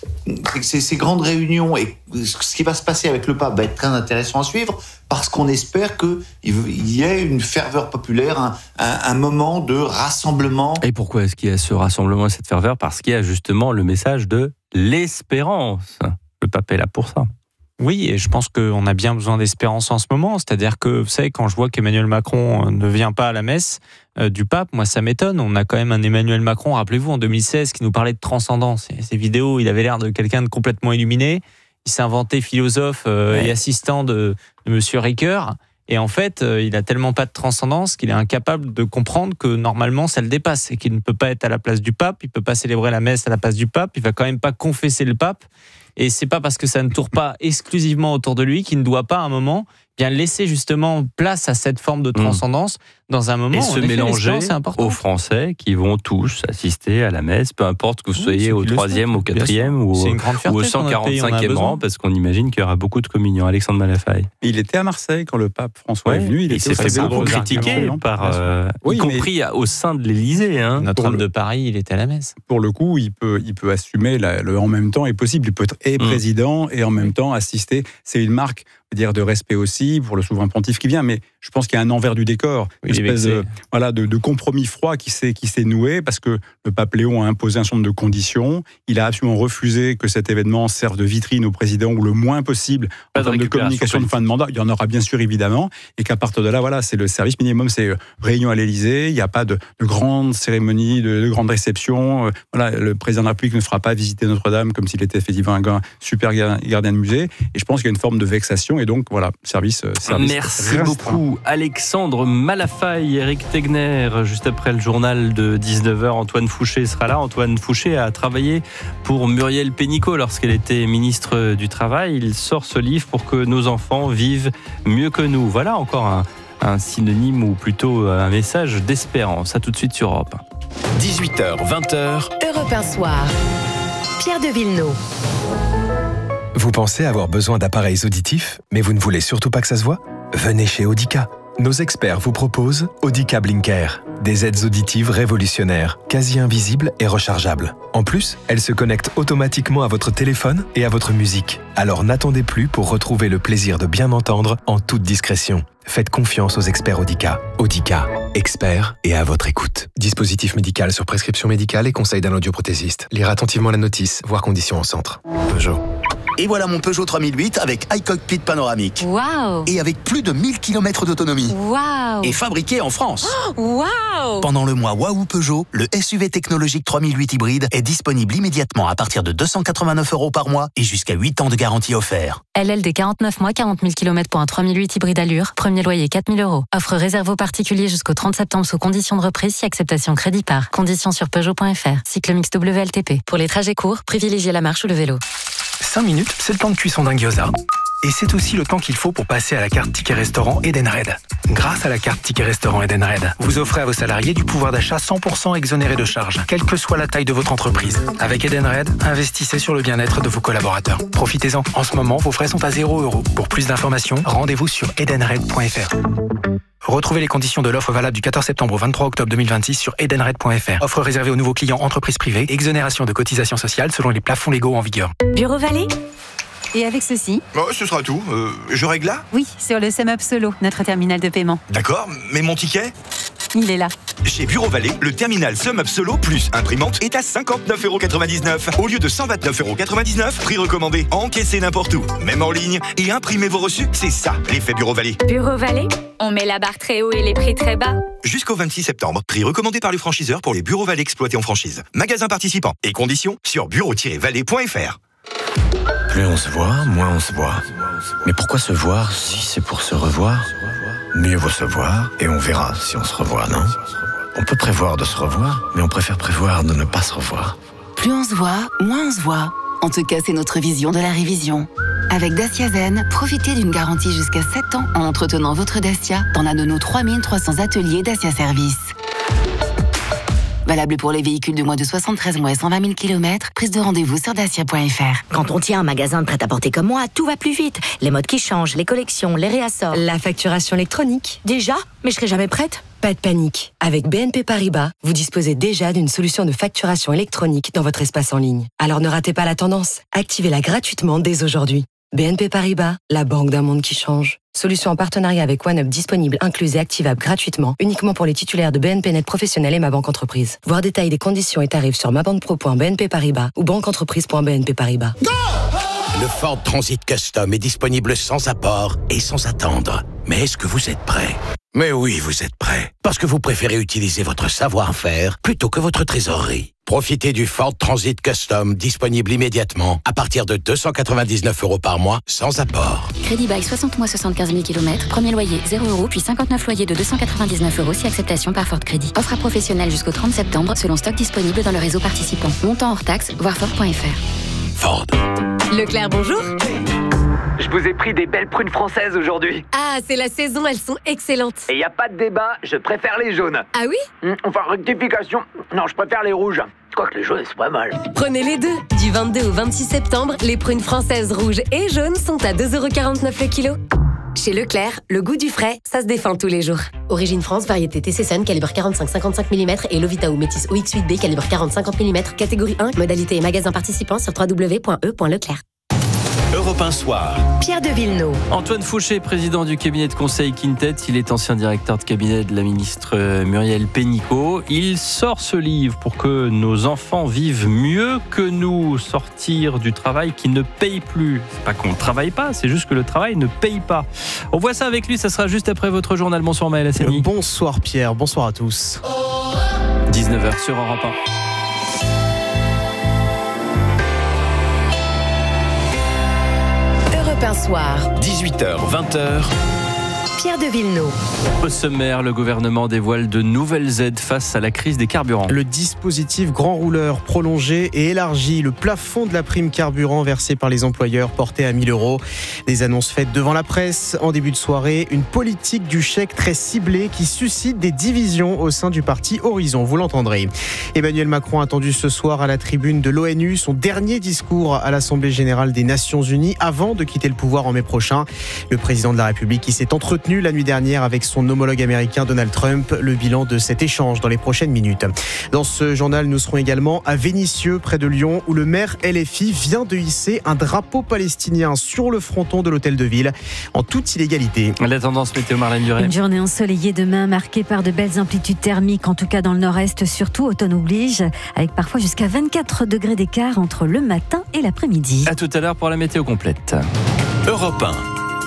réunions et ce qui va se passer avec le pape va être très intéressant à suivre parce qu'on espère qu'il y ait une ferveur populaire, un moment de rassemblement. Et pourquoi est-ce qu'il y a ce rassemblement et cette ferveur ? Parce qu'il y a justement le message de l'espérance. Le pape est là pour ça. Oui, et je pense qu'on a bien besoin d'espérance en ce moment. C'est-à-dire que, vous savez, quand je vois qu'Emmanuel Macron ne vient pas à la messe du pape, moi ça m'étonne. On a quand même un Emmanuel Macron, rappelez-vous, en 2016, qui nous parlait de transcendance. Et ces vidéos, il avait l'air de quelqu'un de complètement illuminé. Il s'est inventé philosophe et assistant de M. Ricoeur. Et en fait, il a tellement pas de transcendance qu'il est incapable de comprendre que normalement ça le dépasse et qu'il ne peut pas être à la place du pape, il peut pas célébrer la messe à la place du pape, il va quand même pas confesser le pape. Et c'est pas parce que ça ne tourne pas exclusivement autour de lui qu'il ne doit pas à un moment bien laisser justement place à cette forme de transcendance dans un moment et se mélanger aux Français qui vont tous assister à la messe, peu importe que vous soyez au 3e, au 4e ou au 145e rang, parce qu'on imagine qu'il y aura beaucoup de communions. Alexandre Malafaille. Il était à Marseille quand le pape François est venu. Il s'est fait beaucoup critiquer, y compris au sein de l'Élysée. Notre-Dame de Paris, il était à la messe. Pour le coup, il peut assumer le en même temps est possible. Il peut être président et en même temps assister. C'est une marque de respect aussi pour le souverain pontife qui vient, mais je pense qu'il y a un envers du décor, une espèce de compromis froid qui s'est noué parce que le pape Léon a imposé un certain nombre de conditions. Il a absolument refusé que cet événement serve de vitrine au président ou le moins possible en termes de communication de fin de mandat. Il y en aura bien sûr évidemment, et qu'à partir de là, c'est le service minimum, c'est réunion à l'Élysée. Il n'y a pas de grande cérémonie, de grande réception. Le président de la République ne fera pas visiter Notre-Dame comme s'il était effectivement un super gardien de musée. Et je pense qu'il y a une forme de vexation. Et donc, voilà, service Merci beaucoup, Alexandre Malafaille, Éric Tegner. Juste après le journal de 19h, Antoine Fouché sera là. Antoine Fouché a travaillé pour Muriel Pénicaud lorsqu'elle était ministre du Travail. Il sort ce livre pour que nos enfants vivent mieux que nous. Voilà encore un synonyme ou plutôt un message d'espérance. À tout de suite sur Europe 1. 18h, 20h. Europe 1 Soir. Pierre de Villeneuve. Vous pensez avoir besoin d'appareils auditifs, mais vous ne voulez surtout pas que ça se voit ? Venez chez Audica. Nos experts vous proposent Audica Blinker, des aides auditives révolutionnaires, quasi invisibles et rechargeables. En plus, elles se connectent automatiquement à votre téléphone et à votre musique. Alors n'attendez plus pour retrouver le plaisir de bien entendre en toute discrétion. Faites confiance aux experts Audica. Audica, experts et à votre écoute. Dispositif médical sur prescription médicale et conseil d'un audioprothésiste. Lire attentivement la notice, voir conditions en centre. Peugeot. Et voilà mon Peugeot 3008 avec iCockpit panoramique. Waouh! Et avec plus de 1000 km d'autonomie. Waouh! Et fabriqué en France. Waouh! Pendant le mois Waouh Peugeot, le SUV technologique 3008 hybride est disponible immédiatement à partir de 289 € par mois et jusqu'à 8 ans de garantie offert. LLD 49 mois, 40 000 km pour un 3008 hybride allure. Premier loyer 4 000 €. Offre réservée aux particuliers jusqu'au 30 septembre sous conditions de reprise si acceptation crédit par. Conditions sur Peugeot.fr. Cycle mix WLTP. Pour les trajets courts, privilégiez la marche ou le vélo. 5 minutes, c'est le temps de cuisson d'un gyoza. Et c'est aussi le temps qu'il faut pour passer à la carte Ticket Restaurant Edenred. Grâce à la carte Ticket Restaurant Edenred, vous offrez à vos salariés du pouvoir d'achat 100% exonéré de charges, quelle que soit la taille de votre entreprise. Avec Edenred, investissez sur le bien-être de vos collaborateurs. Profitez-en. En ce moment, vos frais sont à 0 €. Pour plus d'informations, rendez-vous sur edenred.fr. Retrouvez les conditions de l'offre valable du 14 septembre au 23 octobre 2026 sur edenred.fr. Offre réservée aux nouveaux clients entreprises privées. Exonération de cotisations sociales selon les plafonds légaux en vigueur. Bureau Vallée. Et avec ceci? Ce sera tout. Je règle là? Oui, sur le SumUp Solo, notre terminal de paiement. D'accord, mais mon ticket? il est là. Chez Bureau Vallée, le terminal SumUp Solo plus imprimante est à 59,99 € au lieu de 129,99 €. Prix recommandé, encaissez n'importe où, même en ligne, et imprimez vos reçus. C'est ça, l'effet Bureau Vallée. Bureau Vallée, on met la barre très haut et les prix très bas. Jusqu'au 26 septembre, prix recommandé par les franchiseurs pour les Bureaux Vallée exploités en franchise. Magasins participants et conditions sur bureau-vallée.fr. Plus on se voit, moins on se voit. Mais pourquoi se voir si c'est pour se revoir ? Mieux vaut se voir et on verra si on se revoit, non ? On peut prévoir de se revoir, mais on préfère prévoir de ne pas se revoir. Plus on se voit, moins on se voit. En tout cas, c'est notre vision de la révision. Avec Dacia Zen, profitez d'une garantie jusqu'à 7 ans en entretenant votre Dacia dans l'un de nos 3300 ateliers Dacia Service. Valable pour les véhicules de moins de 73 mois et 120 000 km. Prise de rendez-vous sur dacia.fr. Quand on tient un magasin de prêt-à-porter comme moi, tout va plus vite. Les modes qui changent, les collections, les réassorts. La facturation électronique. Déjà ? Mais je serai jamais prête. Pas de panique. Avec BNP Paribas, vous disposez déjà d'une solution de facturation électronique dans votre espace en ligne. Alors ne ratez pas la tendance. Activez-la gratuitement dès aujourd'hui. BNP Paribas, la banque d'un monde qui change. Solution en partenariat avec OneUp disponible, incluse et activable gratuitement, uniquement pour les titulaires de BNP Net Professionnel et Ma Banque Entreprise. Voir détail des conditions et tarifs sur mabanquepro.bnp Paribas ou banqueentreprise.bnp Paribas. Le Ford Transit Custom est disponible sans apport et sans attendre. Mais est-ce que vous êtes prêt ? Mais oui, vous êtes prêt. Parce que vous préférez utiliser votre savoir-faire plutôt que votre trésorerie. Profitez du Ford Transit Custom disponible immédiatement à partir de 299 € par mois sans apport. Crédit bail 60 mois 75 000 km, premier loyer 0 € puis 59 loyers de 299 € si acceptation par Ford Crédit. Offre à professionnels jusqu'au 30 septembre selon stock disponible dans le réseau participant. Montant hors taxe, voir Ford.fr. Ford. Leclerc, bonjour. Je vous ai pris des belles prunes françaises aujourd'hui. Ah, c'est la saison, elles sont excellentes. Et y a pas de débat, je préfère les jaunes. Ah oui ? Enfin, rectification. Non, je préfère les rouges. Quoique les jaunes, c'est pas mal. Prenez les deux. Du 22 au 26 septembre, les prunes françaises rouges et jaunes sont à 2,49 € le kilo. Chez Leclerc, le goût du frais, ça se défend tous les jours. Origine France, variété TC Sun, calibre 45-55 mm et Lovita ou Métis OX8B, calibre 40-50 mm, catégorie 1, modalité et magasin participant sur www.e.leclerc. Europe 1 Soir. Pierre de Villeneuve. Antoine Fauché, président du cabinet de conseil Quintet, il est ancien directeur de cabinet de la ministre Muriel Pénicaud. Il sort ce livre pour que nos enfants vivent mieux que nous, sortir du travail qui ne paye plus. C'est pas qu'on ne travaille pas, c'est juste que le travail ne paye pas. On voit ça avec lui, ça sera juste après votre journal. Bonsoir Maël Hassani. Bonsoir Pierre, bonsoir à tous. 19h sur Europe 1. Un soir. 18h, 20h. Pierre de Villeneuve. Au sommaire, le gouvernement dévoile de nouvelles aides face à la crise des carburants. Le dispositif grand rouleur prolongé et élargi, le plafond de la prime carburant versée par les employeurs porté à 1 000 €. Des annonces faites devant la presse en début de soirée. Une politique du chèque très ciblée qui suscite des divisions au sein du parti Horizon, vous l'entendrez. Emmanuel Macron attendu ce soir à la tribune de l'ONU, son dernier discours à l'Assemblée Générale des Nations Unies avant de quitter le pouvoir en mai prochain. Le président de la République qui s'est entretenu la nuit dernière avec son homologue américain Donald Trump. Le bilan de cet échange dans les prochaines minutes. Dans ce journal, nous serons également à Vénissieux, près de Lyon, où le maire LFI vient de hisser un drapeau palestinien sur le fronton de l'hôtel de ville, en toute illégalité. La tendance météo, Marlène Duret. Une journée ensoleillée demain, marquée par de belles amplitudes thermiques, en tout cas dans le nord-est, surtout automne oblige, avec parfois jusqu'à 24 degrés d'écart entre le matin et l'après-midi. À tout à l'heure pour la météo complète. Europe 1.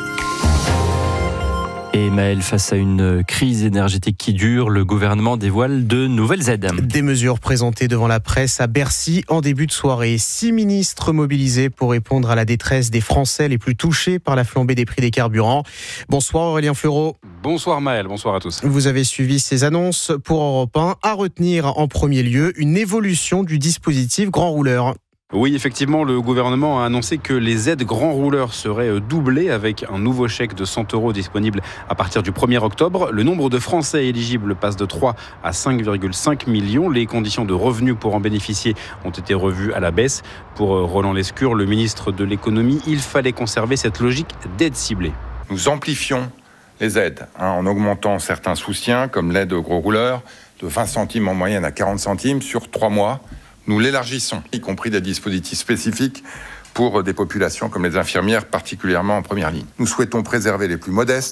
Et Maël, face à une crise énergétique qui dure, le gouvernement dévoile de nouvelles aides. Des mesures présentées devant la presse à Bercy en début de soirée. 6 ministres mobilisés pour répondre à la détresse des Français les plus touchés par la flambée des prix des carburants. Bonsoir Aurélien Fleureau. Bonsoir Maël, bonsoir à tous. Vous avez suivi ces annonces pour Europe 1. À retenir en premier lieu une évolution du dispositif grand rouleur. Oui, effectivement, le gouvernement a annoncé que les aides grands rouleurs seraient doublées avec un nouveau chèque de 100 € disponible à partir du 1er octobre. Le nombre de Français éligibles passe de 3 à 5,5 millions. Les conditions de revenus pour en bénéficier ont été revues à la baisse. Pour Roland Lescure, le ministre de l'économie, il fallait conserver cette logique d'aide ciblée. Nous amplifions les aides en augmentant certains soutiens comme l'aide aux gros rouleurs de 20 centimes en moyenne à 40 centimes sur 3 mois. Nous l'élargissons, y compris des dispositifs spécifiques pour des populations comme les infirmières, particulièrement en première ligne. Nous souhaitons préserver les plus modestes,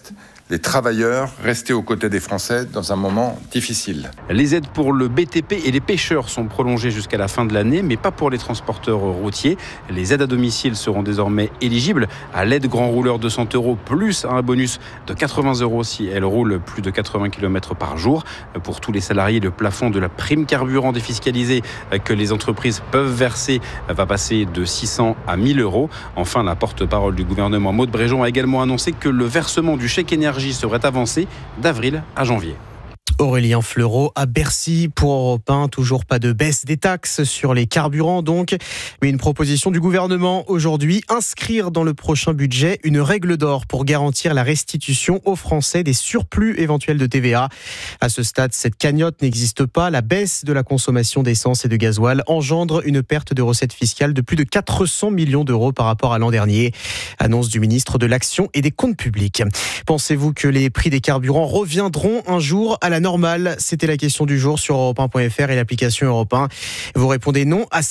les travailleurs, rester aux côtés des Français dans un moment difficile. Les aides pour le BTP et les pêcheurs sont prolongées jusqu'à la fin de l'année, mais pas pour les transporteurs routiers. Les aides à domicile seront désormais éligibles à l'aide grand rouleur de 100 € plus un bonus de 80 € si elle roule plus de 80 km par jour. Pour tous les salariés, le plafond de la prime carburant défiscalisée que les entreprises peuvent verser va passer de 600 à 1000 €. Enfin, la porte-parole du gouvernement, Maud Bréjon, a également annoncé que le versement du chèque énergie serait avancé d'avril à janvier. Aurélien Fleureau à Bercy pour Europe 1. Toujours pas de baisse des taxes sur les carburants donc, mais une proposition du gouvernement aujourd'hui, inscrire dans le prochain budget une règle d'or pour garantir la restitution aux Français des surplus éventuels de TVA. À ce stade, cette cagnotte n'existe pas. La baisse de la consommation d'essence et de gasoil engendre une perte de recettes fiscales de plus de 400 millions d'euros par rapport à l'an dernier. Annonce du ministre de l'Action et des Comptes publics. Pensez-vous que les prix des carburants reviendront un jour à la normale? C'était la question du jour sur europe1.fr et l'application Europe 1. Vous répondez non à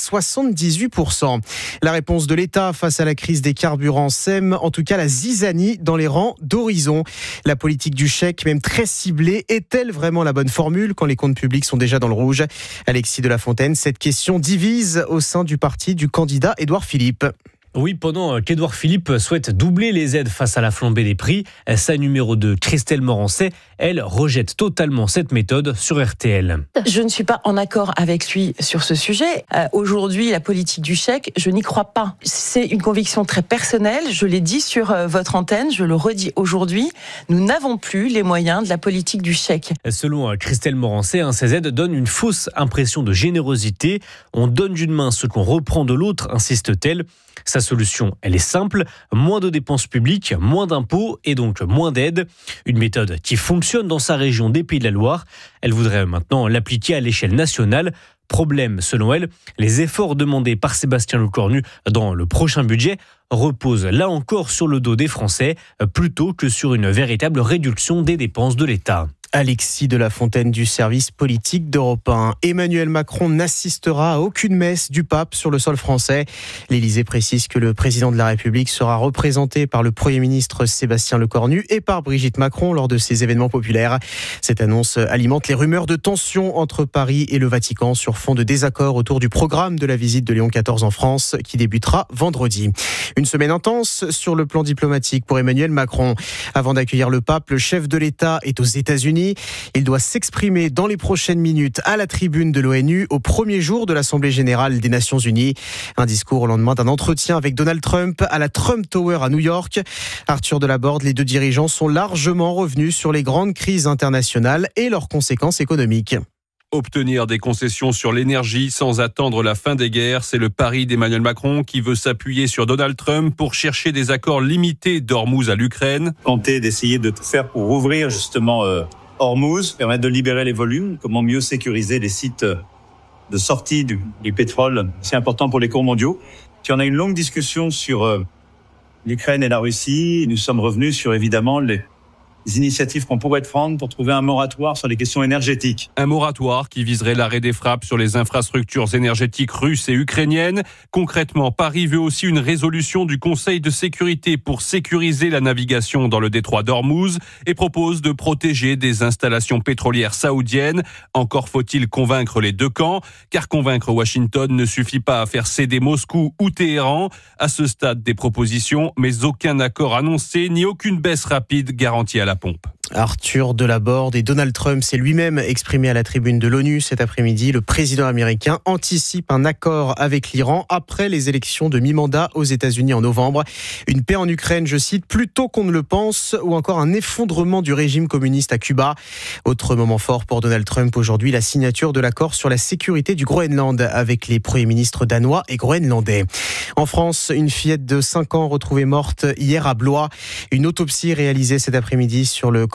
78%. La réponse de l'État face à la crise des carburants sème en tout cas la zizanie dans les rangs d'Horizon. La politique du chèque, même très ciblée, est-elle vraiment la bonne formule quand les comptes publics sont déjà dans le rouge? Alexis de la Fontaine, cette question divise au sein du parti du candidat Édouard Philippe. Oui, pendant qu'Édouard Philippe souhaite doubler les aides face à la flambée des prix, sa numéro 2, Christelle Morancet, elle rejette totalement cette méthode sur RTL. Je ne suis pas en accord avec lui sur ce sujet. Aujourd'hui, la politique du chèque, je n'y crois pas. C'est une conviction très personnelle. Je l'ai dit sur votre antenne, je le redis aujourd'hui. Nous n'avons plus les moyens de la politique du chèque. Selon Christelle Morancet, ces aides donnent une fausse impression de générosité. On donne d'une main ce qu'on reprend de l'autre, insiste-t-elle. Sa solution, elle est simple, moins de dépenses publiques, moins d'impôts et donc moins d'aides. Une méthode qui fonctionne dans sa région des Pays de la Loire. Elle voudrait maintenant l'appliquer à l'échelle nationale. Problème, selon elle, les efforts demandés par Sébastien Lecornu dans le prochain budget reposent là encore sur le dos des Français, plutôt que sur une véritable réduction des dépenses de l'État. Alexis de la Fontaine du service politique d'Europe 1. Emmanuel Macron n'assistera à aucune messe du pape sur le sol français. L'Élysée précise que le président de la République sera représenté par le Premier ministre Sébastien Lecornu et par Brigitte Macron lors de ces événements populaires. Cette annonce alimente les rumeurs de tension entre Paris et le Vatican sur fond de désaccord autour du programme de la visite de Léon XIV en France qui débutera vendredi. Une semaine intense sur le plan diplomatique pour Emmanuel Macron. Avant d'accueillir le pape, le chef de l'État est aux États-Unis. Il doit s'exprimer dans les prochaines minutes à la tribune de l'ONU au premier jour de l'Assemblée générale des Nations Unies. Un discours au lendemain d'un entretien avec Donald Trump à la Trump Tower à New York. Arthur Delaborde, les deux dirigeants sont largement revenus sur les grandes crises internationales et leurs conséquences économiques. Obtenir des concessions sur l'énergie sans attendre la fin des guerres, c'est le pari d'Emmanuel Macron qui veut s'appuyer sur Donald Trump pour chercher des accords limités d'Ormuz à l'Ukraine. Tenter d'essayer de tout faire pour ouvrir justement Ormuz, permettre de libérer les volumes, comment mieux sécuriser les sites de sortie du pétrole, c'est important pour les cours mondiaux. Puis on a une longue discussion sur l'Ukraine et la Russie. Nous sommes revenus sur évidemment les initiatives qu'on pourrait prendre pour trouver un moratoire sur les questions énergétiques. Un moratoire qui viserait l'arrêt des frappes sur les infrastructures énergétiques russes et ukrainiennes. Concrètement, Paris veut aussi une résolution du Conseil de sécurité pour sécuriser la navigation dans le détroit d'Ormuz et propose de protéger des installations pétrolières saoudiennes. Encore faut-il convaincre les deux camps, car convaincre Washington ne suffit pas à faire céder Moscou ou Téhéran. À ce stade, des propositions, mais aucun accord annoncé ni aucune baisse rapide garantie à la pompe. Arthur Delaborde et Donald Trump s'est lui-même exprimé à la tribune de l'ONU cet après-midi. Le président américain anticipe un accord avec l'Iran après les élections de mi-mandat aux États-Unis en novembre. Une paix en Ukraine, je cite, plus tôt qu'on ne le pense, ou encore un effondrement du régime communiste à Cuba. Autre moment fort pour Donald Trump aujourd'hui, la signature de l'accord sur la sécurité du Groenland avec les premiers ministres danois et groenlandais. En France, une fillette de 5 ans retrouvée morte hier à Blois. Une autopsie réalisée cet après-midi sur le corps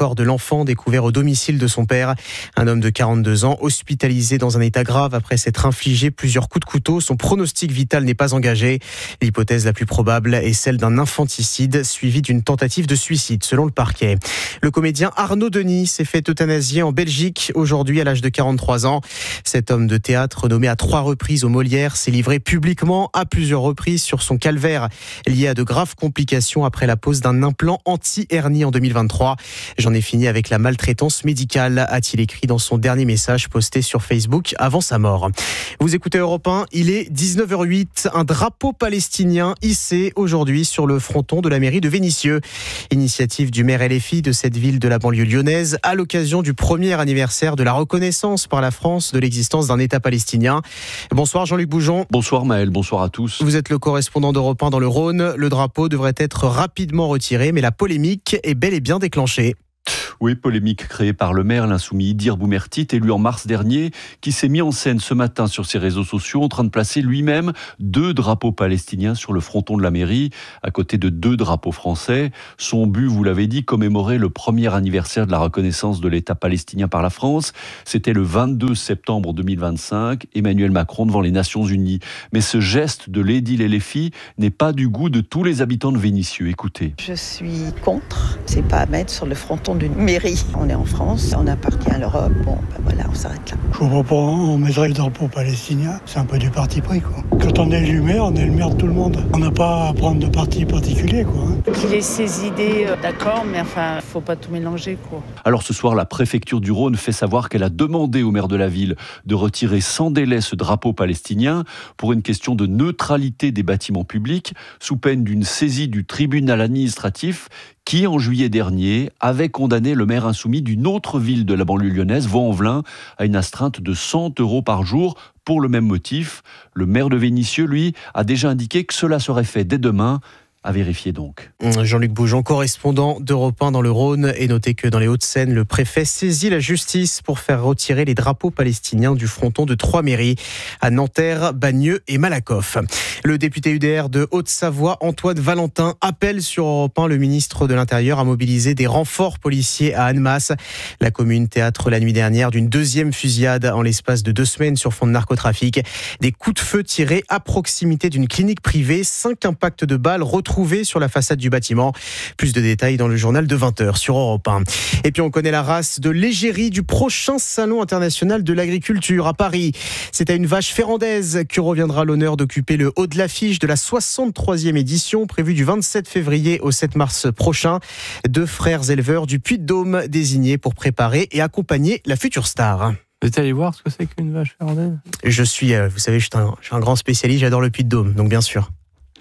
corps de l'enfant découvert au domicile de son père. Un homme de 42 ans, hospitalisé dans un état grave après s'être infligé plusieurs coups de couteau. Son pronostic vital n'est pas engagé. L'hypothèse la plus probable est celle d'un infanticide suivi d'une tentative de suicide, selon le parquet. Le comédien Arnaud Denis s'est fait euthanasier en Belgique aujourd'hui à l'âge de 43 ans. Cet homme de théâtre, nommé à 3 reprises au Molière, s'est livré publiquement à plusieurs reprises sur son calvaire lié à de graves complications après la pose d'un implant anti-hernie en 2023. J'en ai fini avec la maltraitance médicale, a-t-il écrit dans son dernier message posté sur Facebook avant sa mort. Vous écoutez Europe 1, il est 19h08. Un drapeau palestinien hissé aujourd'hui sur le fronton de la mairie de Vénissieux. Initiative du maire LFI de cette ville de la banlieue lyonnaise à l'occasion du premier anniversaire de la reconnaissance par la France de l'existence d'un État palestinien. Bonsoir Jean-Luc Boujon. Bonsoir Maël, bonsoir à tous. Vous êtes le correspondant d'Europe 1 dans le Rhône. Le drapeau devrait être rapidement retiré, mais la polémique est bel et bien déclenchée. Oui, polémique créée par le maire, l'insoumis Idir Boumertit, élu en mars dernier, qui s'est mis en scène ce matin sur ses réseaux sociaux en train de placer lui-même 2 drapeaux palestiniens sur le fronton de la mairie, à côté de 2 drapeaux français. Son but, vous l'avez dit, commémorer le premier anniversaire de la reconnaissance de l'État palestinien par la France. C'était le 22 septembre 2025, Emmanuel Macron devant les Nations Unies. Mais ce geste de l'édile LFI n'est pas du goût de tous les habitants de Vénissieux. Écoutez. Je suis contre. C'est pas à mettre sur le fronton d'une mairie. On est en France, on appartient à l'Europe. Bon, ben voilà, on s'arrête là. Je vois pas, on mettrait le drapeau palestinien. C'est un peu du parti pris, quoi. Quand on est élu maire, on est le maire de tout le monde. On n'a pas à prendre de parti particulier, quoi. Qu'il ait ses idées, d'accord, mais enfin, faut pas tout mélanger, quoi. Alors ce soir, la préfecture du Rhône fait savoir qu'elle a demandé au maire de la ville de retirer sans délai ce drapeau palestinien pour une question de neutralité des bâtiments publics, sous peine d'une saisie du tribunal administratif qui, en juillet dernier, avait condamné le maire insoumis d'une autre ville de la banlieue lyonnaise, Vaux-en-Velin, à une astreinte de 100 € par jour pour le même motif. Le maire de Vénissieux, lui, a déjà indiqué que cela serait fait dès demain. À vérifier donc. Jean-Luc Boujon, correspondant d'Europe 1 dans le Rhône, et notez que dans les Hauts-de-Seine, le préfet saisit la justice pour faire retirer les drapeaux palestiniens du fronton de 3 mairies, à Nanterre, Bagneux et Malakoff. Le député UDR de Haute-Savoie, Antoine Valentin, appelle sur Europe 1 le ministre de l'Intérieur à mobiliser des renforts policiers à Annemasse. La commune théâtre la nuit dernière d'une 2e fusillade en l'espace de 2 semaines sur fond de narcotrafic. Des coups de feu tirés à proximité d'une clinique privée, 5 impacts de balles retrouvés sur la façade du bâtiment. Plus de détails dans le journal de 20h sur Europe 1. Et puis on connaît la race de l'égérie du prochain salon international de l'agriculture à Paris. C'est à une vache ferrandaise que reviendra l'honneur d'occuper le haut de l'affiche de la 63e édition prévue du 27 février au 7 mars prochain. 2 frères éleveurs du Puy-de-Dôme désignés pour préparer et accompagner la future star. Vous êtes allé voir ce que c'est qu'une vache ferrandaise ? Je suis, vous savez, je suis un grand spécialiste, j'adore le Puy-de-Dôme, donc bien sûr.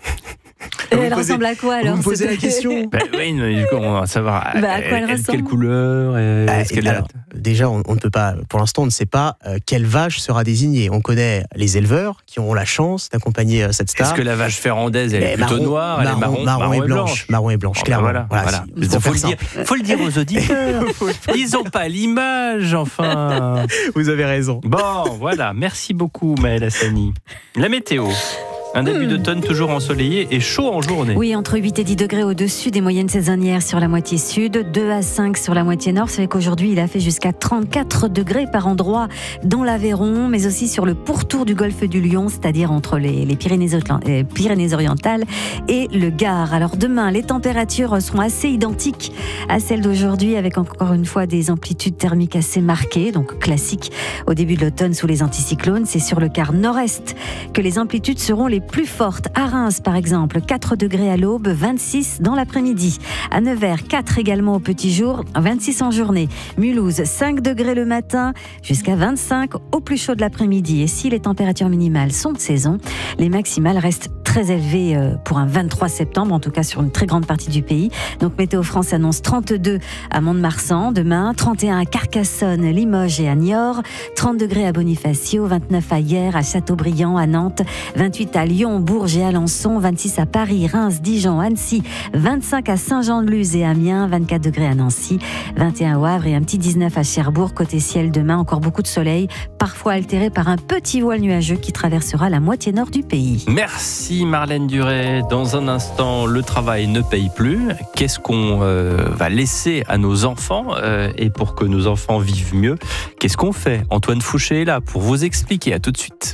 Elle ressemble à quoi alors ? Vous me posez la question. Oui, mais on va savoir à quoi elle ressemble. Quelle couleur est-ce qu'elle a... Déjà, on ne peut pas, pour l'instant, on ne sait pas quelle vache sera désignée. On connaît les éleveurs qui auront la chance d'accompagner cette star. Est-ce que la vache ferrandaise, elle est plutôt noire, elle est marron et blanche. Marron et blanche, clairement. Voilà. Faut le dire aux auditeurs. Ils n'ont pas l'image, enfin. Vous avez raison. Bon, voilà. Merci beaucoup, Maël Hassani. La météo. Un début d'automne toujours ensoleillé et chaud en journée. Oui, entre 8 et 10 degrés au-dessus des moyennes saisonnières sur la moitié sud, 2 à 5 sur la moitié nord. C'est vrai qu'aujourd'hui, il a fait jusqu'à 34 degrés par endroit dans l'Aveyron, mais aussi sur le pourtour du golfe du Lion, c'est-à-dire entre les Pyrénées-Orientales et le Gard. Alors demain, les températures seront assez identiques à celles d'aujourd'hui, avec encore une fois des amplitudes thermiques assez marquées, donc classiques au début de l'automne sous les anticyclones. C'est sur le quart nord-est que les amplitudes seront les plus fortes. À Reims, par exemple, 4 degrés à l'aube, 26 dans l'après-midi. À Nevers, 4 également au petit jour, 26 en journée. Mulhouse, 5 degrés le matin, jusqu'à 25 au plus chaud de l'après-midi. Et si les températures minimales sont de saison, les maximales restent très élevées pour un 23 septembre, en tout cas sur une très grande partie du pays. Donc Météo France annonce 32 à Mont-de-Marsan demain, 31 à Carcassonne, Limoges et à Niort, 30 degrés à Bonifacio, 29 à Hyères, à Châteaubriand, à Nantes, 28 à Lyon, Bourges et Alençon, 26 à Paris, Reims, Dijon, Annecy, 25 à Saint-Jean-de-Luz et Amiens, 24 degrés à Nancy, 21 au Havre et un petit 19 à Cherbourg. Côté ciel, demain, encore beaucoup de soleil, parfois altéré par un petit voile nuageux qui traversera la moitié nord du pays. Merci Merci Marlène Duret. Dans un instant, le travail ne paye plus. Qu'est-ce qu'on va laisser à nos enfants et pour que nos enfants vivent mieux, qu'est-ce qu'on fait? Antoine Fouché est là pour vous expliquer. À tout de suite.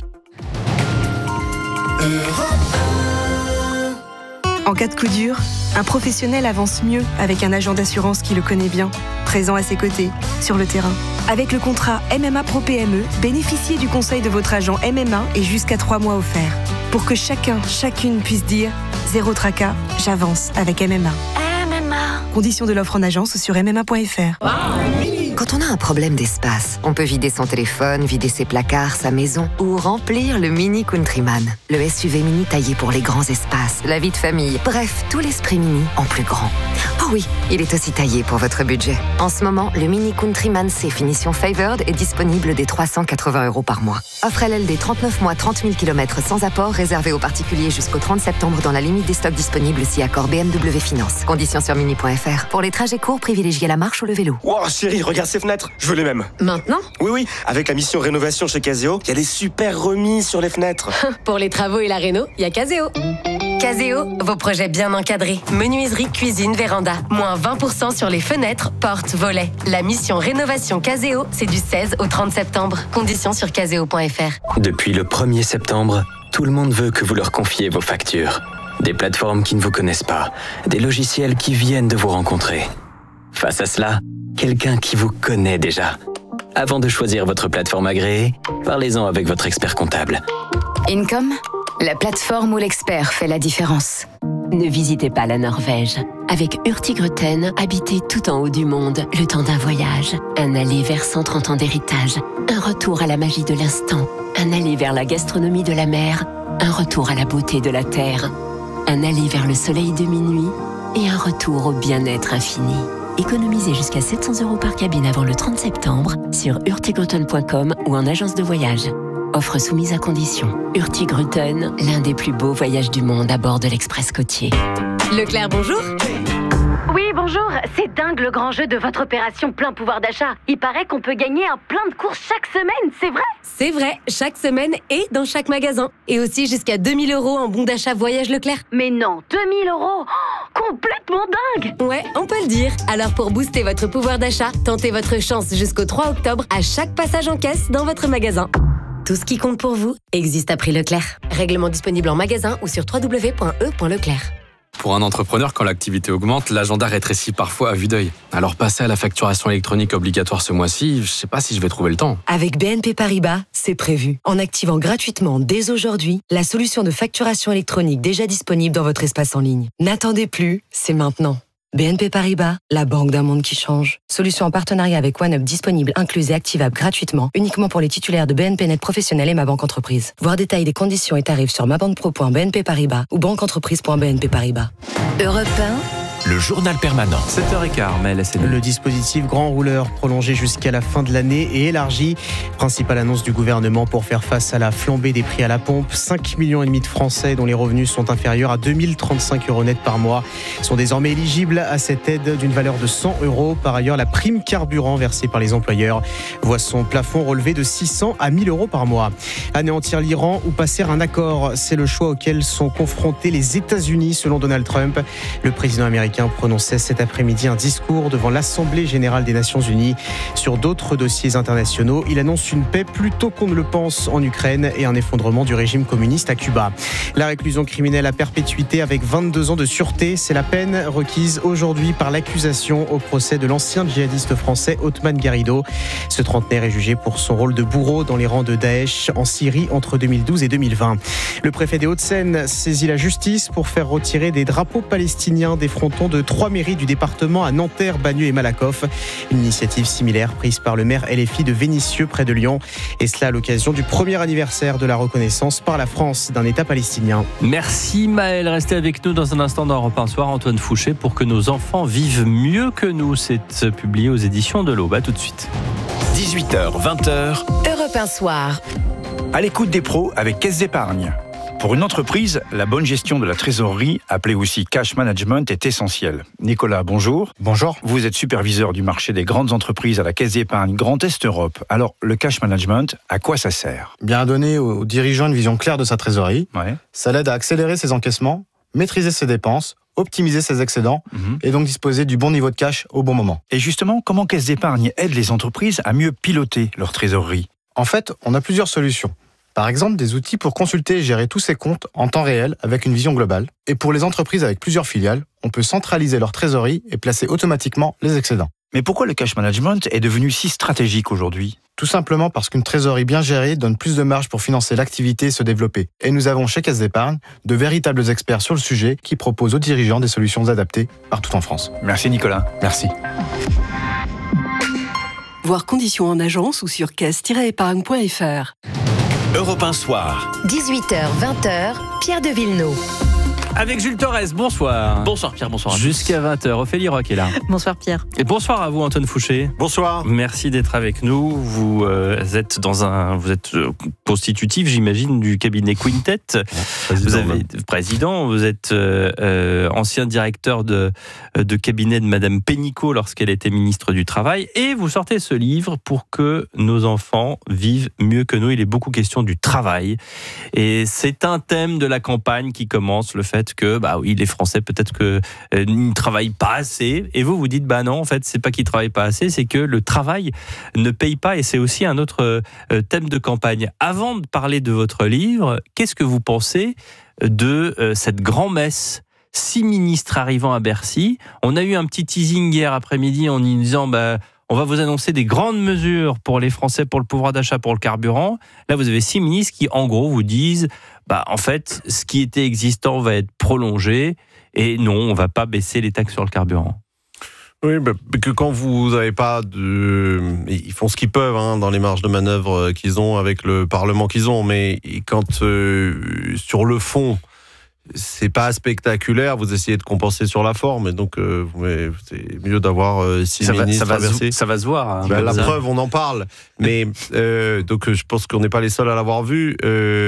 En cas de coup dur, un professionnel avance mieux avec un agent d'assurance qui le connaît bien, présent à ses côtés, sur le terrain. Avec le contrat MMA Pro PME, bénéficiez du conseil de votre agent MMA et jusqu'à 3 mois offerts. Pour que chacune puisse dire « Zéro tracas, j'avance avec MMA ». Conditions de l'offre en agence sur MMA.fr. Quand on a un problème d'espace, on peut vider son téléphone, vider ses placards, sa maison ou remplir le Mini Countryman. Le SUV mini taillé pour les grands espaces, la vie de famille, bref, tout l'esprit mini en plus grand. Oh oui, il est aussi taillé pour votre budget. En ce moment, le Mini Countryman C finition Favored est disponible dès 380 € par mois. Offre LLD 39 mois, 30 000 km sans apport, réservé aux particuliers jusqu'au 30 septembre dans la limite des stocks disponibles si accord BMW Finance. Conditions sur mini.fr. Pour les trajets courts, privilégiez la marche ou le vélo. Wow, chérie, regarde ces fenêtres, je veux les mêmes. Maintenant ? Oui, avec la mission rénovation chez Caseo, il y a des super remises sur les fenêtres. Pour les travaux et la réno, il y a Caseo. Caseo, vos projets bien encadrés. Menuiserie, cuisine, véranda. Moins 20% sur les fenêtres, portes, volets. La mission rénovation Caseo, c'est du 16 au 30 septembre. Conditions sur caseo.fr. Depuis le 1er septembre, tout le monde veut que vous leur confiez vos factures. Des plateformes qui ne vous connaissent pas, des logiciels qui viennent de vous rencontrer. Face à cela, quelqu'un qui vous connaît déjà. Avant de choisir votre plateforme agréée, parlez-en avec votre expert comptable. Income, la plateforme où l'expert fait la différence. Ne visitez pas la Norvège. Avec Hurtigruten, habitez tout en haut du monde, le temps d'un voyage. Un aller vers 130 ans d'héritage. Un retour à la magie de l'instant. Un aller vers la gastronomie de la mer. Un retour à la beauté de la terre. Un aller vers le soleil de minuit. Et un retour au bien-être infini. Économisez jusqu'à 700 € par cabine avant le 30 septembre sur hurtigruten.com ou en agence de voyage. Offre soumise à condition. Hurtigruten, l'un des plus beaux voyages du monde à bord de l'Express côtier. Leclerc, bonjour. Oui, bonjour. C'est dingue le grand jeu de votre opération plein pouvoir d'achat. Il paraît qu'on peut gagner un plein de courses chaque semaine, c'est vrai? C'est vrai, chaque semaine et dans chaque magasin. Et aussi jusqu'à 2000 € en bon d'achat voyage Leclerc. Mais non, 2000 €? Complètement dingue! Ouais, on peut le dire. Alors pour booster votre pouvoir d'achat, tentez votre chance jusqu'au 3 octobre à chaque passage en caisse dans votre magasin. Tout ce qui compte pour vous existe à prix Leclerc. Règlement disponible en magasin ou sur www.e.leclerc. Pour un entrepreneur, quand l'activité augmente, l'agenda rétrécit parfois à vue d'œil. Alors passer à la facturation électronique obligatoire ce mois-ci, je sais pas si je vais trouver le temps. Avec BNP Paribas, c'est prévu. En activant gratuitement dès aujourd'hui la solution de facturation électronique déjà disponible dans votre espace en ligne. N'attendez plus, c'est maintenant. BNP Paribas, la banque d'un monde qui change. Solution en partenariat avec OneUp disponible, incluse et activable gratuitement, uniquement pour les titulaires de BNP Net Professionnel et Ma Banque Entreprise. Voir détails des conditions et tarifs sur mabanquepro.bnp Paribas ou banqueentreprise.bnp Paribas. Europe 1. Le journal permanent. 7h15, mais le dispositif grand rouleur prolongé jusqu'à la fin de l'année et élargi. Principale annonce du gouvernement pour faire face à la flambée des prix à la pompe. 5,5 millions de Français dont les revenus sont inférieurs à 2035 € net par mois sont désormais éligibles à cette aide d'une valeur de 100 €. Par ailleurs, la prime carburant versée par les employeurs voit son plafond relevé de 600 à 1000 € par mois. Anéantir l'Iran ou passer un accord, c'est le choix auquel sont confrontés les États-Unis selon Donald Trump. Le président américain prononçait cet après-midi un discours devant l'Assemblée générale des Nations Unies. Sur d'autres dossiers internationaux, il annonce une paix plus tôt qu'on ne le pense en Ukraine et un effondrement du régime communiste à Cuba. La réclusion criminelle à perpétuité avec 22 ans de sûreté, c'est la peine requise aujourd'hui par l'accusation au procès de l'ancien djihadiste français Othman Garrido. Ce trentenaire est jugé pour son rôle de bourreau dans les rangs de Daesh en Syrie entre 2012 et 2020. Le préfet des Hauts-de-Seine saisit la justice pour faire retirer des drapeaux palestiniens des frontons de 3 mairies du département à Nanterre, Bagneux et Malakoff. Une initiative similaire prise par le maire LFI de Vénissieux près de Lyon. Et cela à l'occasion du premier anniversaire de la reconnaissance par la France d'un État palestinien. Merci Maël, restez avec nous dans un instant dans Europe 1 Soir. Antoine Fouché, pour que nos enfants vivent mieux que nous. C'est publié aux éditions de l'Aube. À tout de suite. 18h, 20h. Europe 1 Soir. À l'écoute des pros avec Caisse d'Épargne. Pour une entreprise, la bonne gestion de la trésorerie, appelée aussi cash management, est essentielle. Nicolas, bonjour. Bonjour. Vous êtes superviseur du marché des grandes entreprises à la Caisse d'Épargne Grand Est Europe. Alors, le cash management, à quoi ça sert ? Bien à donner aux dirigeants une vision claire de sa trésorerie. Ouais. Ça l'aide à accélérer ses encaissements, maîtriser ses dépenses, optimiser ses excédents et donc disposer du bon niveau de cash au bon moment. Et justement, comment Caisse d'Épargne aide les entreprises à mieux piloter leur trésorerie ? En fait, on a plusieurs solutions. Par exemple, des outils pour consulter et gérer tous ses comptes en temps réel avec une vision globale. Et pour les entreprises avec plusieurs filiales, on peut centraliser leur trésorerie et placer automatiquement les excédents. Mais pourquoi le cash management est devenu si stratégique aujourd'hui ? Tout simplement parce qu'une trésorerie bien gérée donne plus de marge pour financer l'activité et se développer. Et nous avons chez Caisse d'Épargne de véritables experts sur le sujet qui proposent aux dirigeants des solutions adaptées partout en France. Merci Nicolas. Merci. Voir conditions en agence ou sur caisse-épargne.fr. Europe 1 Soir. 18h, 20h, Pierre de Villeneuve. Avec Jules Torres, bonsoir. Bonsoir Pierre, bonsoir à tous. Jusqu'à 20h, Ophélie Roch est là. Bonsoir Pierre. Et bonsoir à vous Antoine Fouché. Bonsoir. Merci d'être avec nous. Vous êtes constitutif, j'imagine, du cabinet Quintet. Président, vous êtes ancien directeur de cabinet de Madame Pénicaud lorsqu'elle était ministre du Travail. Et vous sortez ce livre pour que nos enfants vivent mieux que nous. Il est beaucoup question du travail. Et c'est un thème de la campagne qui commence, le fait que les Français peut-être que ne travaillent pas assez, et vous dites non, en fait c'est pas qu'ils travaillent pas assez, c'est que le travail ne paye pas, et c'est aussi un autre thème de campagne. Avant de parler de votre livre, qu'est-ce que vous pensez de cette grand-messe? 6 ministres arrivant à Bercy. On a eu un petit teasing hier après-midi en disant on va vous annoncer des grandes mesures pour les Français, pour le pouvoir d'achat, pour le carburant. Là, vous avez 6 ministres qui, en gros, vous disent en fait, ce qui était existant va être prolongé et non, on ne va pas baisser les taxes sur le carburant. Oui, que quand vous n'avez pas ils font ce qu'ils peuvent dans les marges de manœuvre qu'ils ont avec le Parlement qu'ils ont, mais quand sur le fond, c'est pas spectaculaire, vous essayez de compenser sur la forme, et donc c'est mieux d'avoir 6 ministres traversés. Ça va se voir. La preuve, on en parle, mais donc je pense qu'on n'est pas les seuls à l'avoir vu.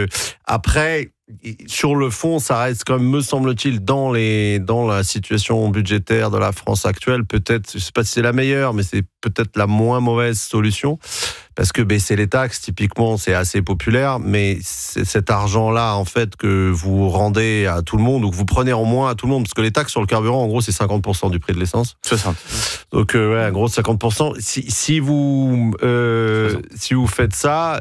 Après, sur le fond, ça reste quand même, me semble-t-il, dans la situation budgétaire de la France actuelle, peut-être, je sais pas si c'est la meilleure, mais c'est peut-être la moins mauvaise solution. Parce que baisser les taxes, typiquement, c'est assez populaire, mais c'est cet argent-là, en fait, que vous rendez à tout le monde, ou que vous prenez en moins à tout le monde, parce que les taxes sur le carburant, en gros, c'est 50% du prix de l'essence. 60. Donc, en gros, 50%. Si vous faites ça,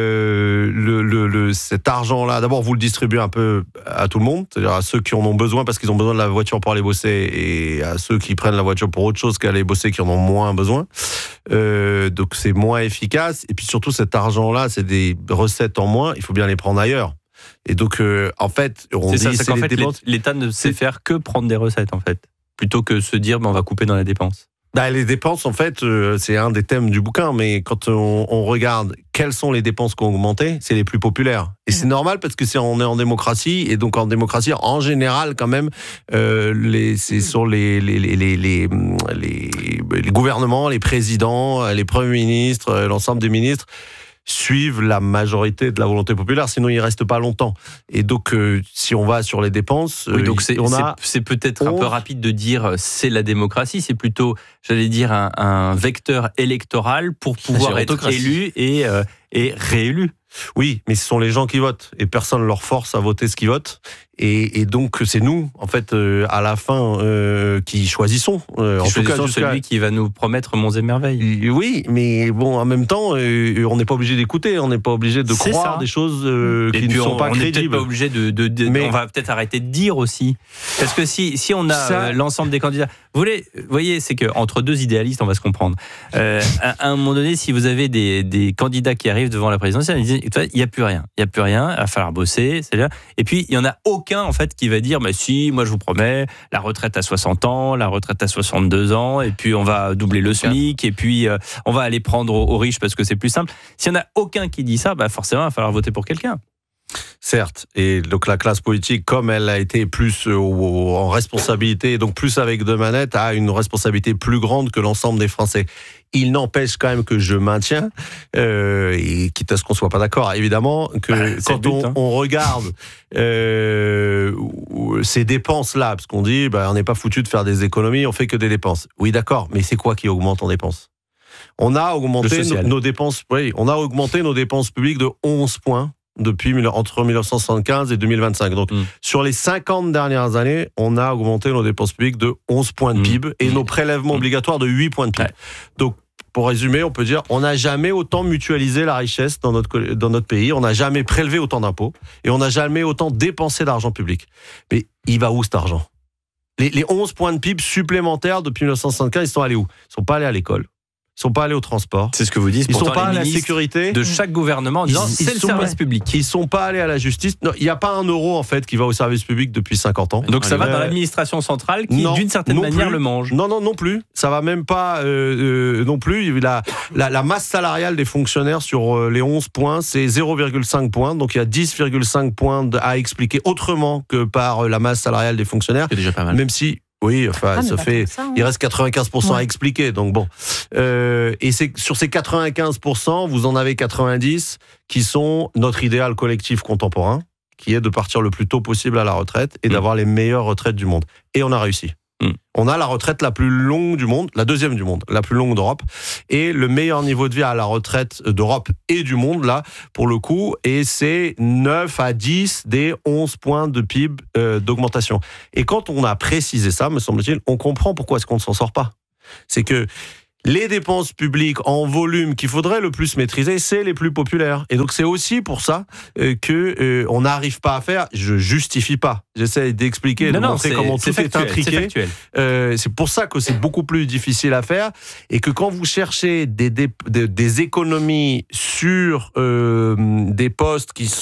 cet argent-là, d'abord, vous le distribuez un peu à tout le monde, c'est-à-dire à ceux qui en ont besoin, parce qu'ils ont besoin de la voiture pour aller bosser, et à ceux qui prennent la voiture pour autre chose qu'aller bosser, qui en ont moins besoin. Donc, c'est moins efficace. Et puis surtout, cet argent-là, c'est des recettes en moins, il faut bien les prendre ailleurs. Et donc, en fait, l'État ne sait faire que prendre des recettes, en fait, plutôt que se dire on va couper dans la dépense. Les dépenses, en fait, c'est un des thèmes du bouquin, mais quand on regarde quelles sont les dépenses qui ont augmenté, c'est les plus populaires. Et c'est normal parce que on est en démocratie, et donc en démocratie, en général, quand même, c'est sur les gouvernements, les présidents, les premiers ministres, l'ensemble des ministres suivent la majorité de la volonté populaire, sinon ils restent pas longtemps. Et donc, si on va sur les dépenses, donc c'est peut-être un peu rapide de dire c'est la démocratie, c'est plutôt, j'allais dire, un vecteur électoral pour pouvoir être élu et réélu. Oui, mais ce sont les gens qui votent, et personne ne leur force à voter ce qu'ils votent. Et donc, c'est nous, en fait, à la fin, qui choisissons. En tout cas, celui qui va nous promettre monts et merveilles. Oui, mais bon, en même temps, on n'est pas obligé d'écouter, on n'est pas obligé de croire des choses qui ne sont pas crédibles. On n'est pas obligé mais on va peut-être arrêter de dire aussi. Parce que si on a l'ensemble des candidats... Vous voyez, c'est qu'entre deux idéalistes, on va se comprendre. À un moment donné, si vous avez des candidats qui arrivent devant la présidentielle, ils disent, il n'y a plus rien, il va falloir bosser, c'est-à-dire. Et puis, il n'y en a aucun, en fait, qui va dire, si, moi je vous promets, la retraite à 60 ans, la retraite à 62 ans, et puis on va doubler le SMIC, et puis on va aller prendre aux riches parce que c'est plus simple. S'il n'y en a aucun qui dit ça, forcément, il va falloir voter pour quelqu'un. Certes, et donc la classe politique, comme elle a été plus en responsabilité, et donc plus avec deux manettes, a une responsabilité plus grande que l'ensemble des Français. Il n'empêche quand même que je maintiens, et quitte à ce qu'on soit pas d'accord, évidemment, que quand on regarde ces dépenses-là, parce qu'on dit, on n'est pas foutu de faire des économies, on fait que des dépenses. Oui, d'accord, mais c'est quoi qui augmente en dépenses ? On a augmenté nos dépenses, on a augmenté nos dépenses publiques de 11 points. Entre 1975 et 2025. Donc, sur les 50 dernières années, on a augmenté nos dépenses publiques de 11 points de PIB et nos prélèvements obligatoires de 8 points de PIB. Donc, pour résumer, on peut dire on n'a jamais autant mutualisé la richesse dans notre pays, on n'a jamais prélevé autant d'impôts et on n'a jamais autant dépensé d'argent public. Mais il va où cet argent ? Les 11 points de PIB supplémentaires depuis 1975, ils sont allés où ? Ils ne sont pas allés à l'école. Ils ne sont pas allés au transport. C'est ce que vous dites. Ils ne sont pas allés à la sécurité. De chaque gouvernement en disant c'est le service public. Ils ne sont pas allés à la justice. Il n'y a pas un euro en fait qui va au service public depuis 50 ans. Donc ça va dans l'administration centrale qui d'une certaine manière le mange. Non plus. Ça va même pas non plus. La masse salariale des fonctionnaires sur les 11 points, c'est 0,5 points. Donc il y a 10,5 points à expliquer autrement que par la masse salariale des fonctionnaires. C'est déjà pas mal. Même si... Oui, il reste 95% à expliquer, donc bon. Et c'est sur ces 95%, vous en avez 90 qui sont notre idéal collectif contemporain, qui est de partir le plus tôt possible à la retraite et d'avoir les meilleures retraites du monde. Et on a réussi. On a la retraite la plus longue du monde, la deuxième du monde, la plus longue d'Europe, et le meilleur niveau de vie à la retraite d'Europe et du monde, là, pour le coup, et c'est 9 à 10 des 11 points de PIB d'augmentation. Et quand on a précisé ça, me semble-t-il, on comprend pourquoi est-ce qu'on ne s'en sort pas. C'est que les dépenses publiques en volume qu'il faudrait le plus maîtriser, c'est les plus populaires. Et donc c'est aussi pour ça que on n'arrive pas à faire. Je justifie pas. J'essaie d'expliquer, de montrer comment tout est intriqué. C'est pour ça que c'est beaucoup plus difficile à faire et que quand vous cherchez des économies sur des postes qui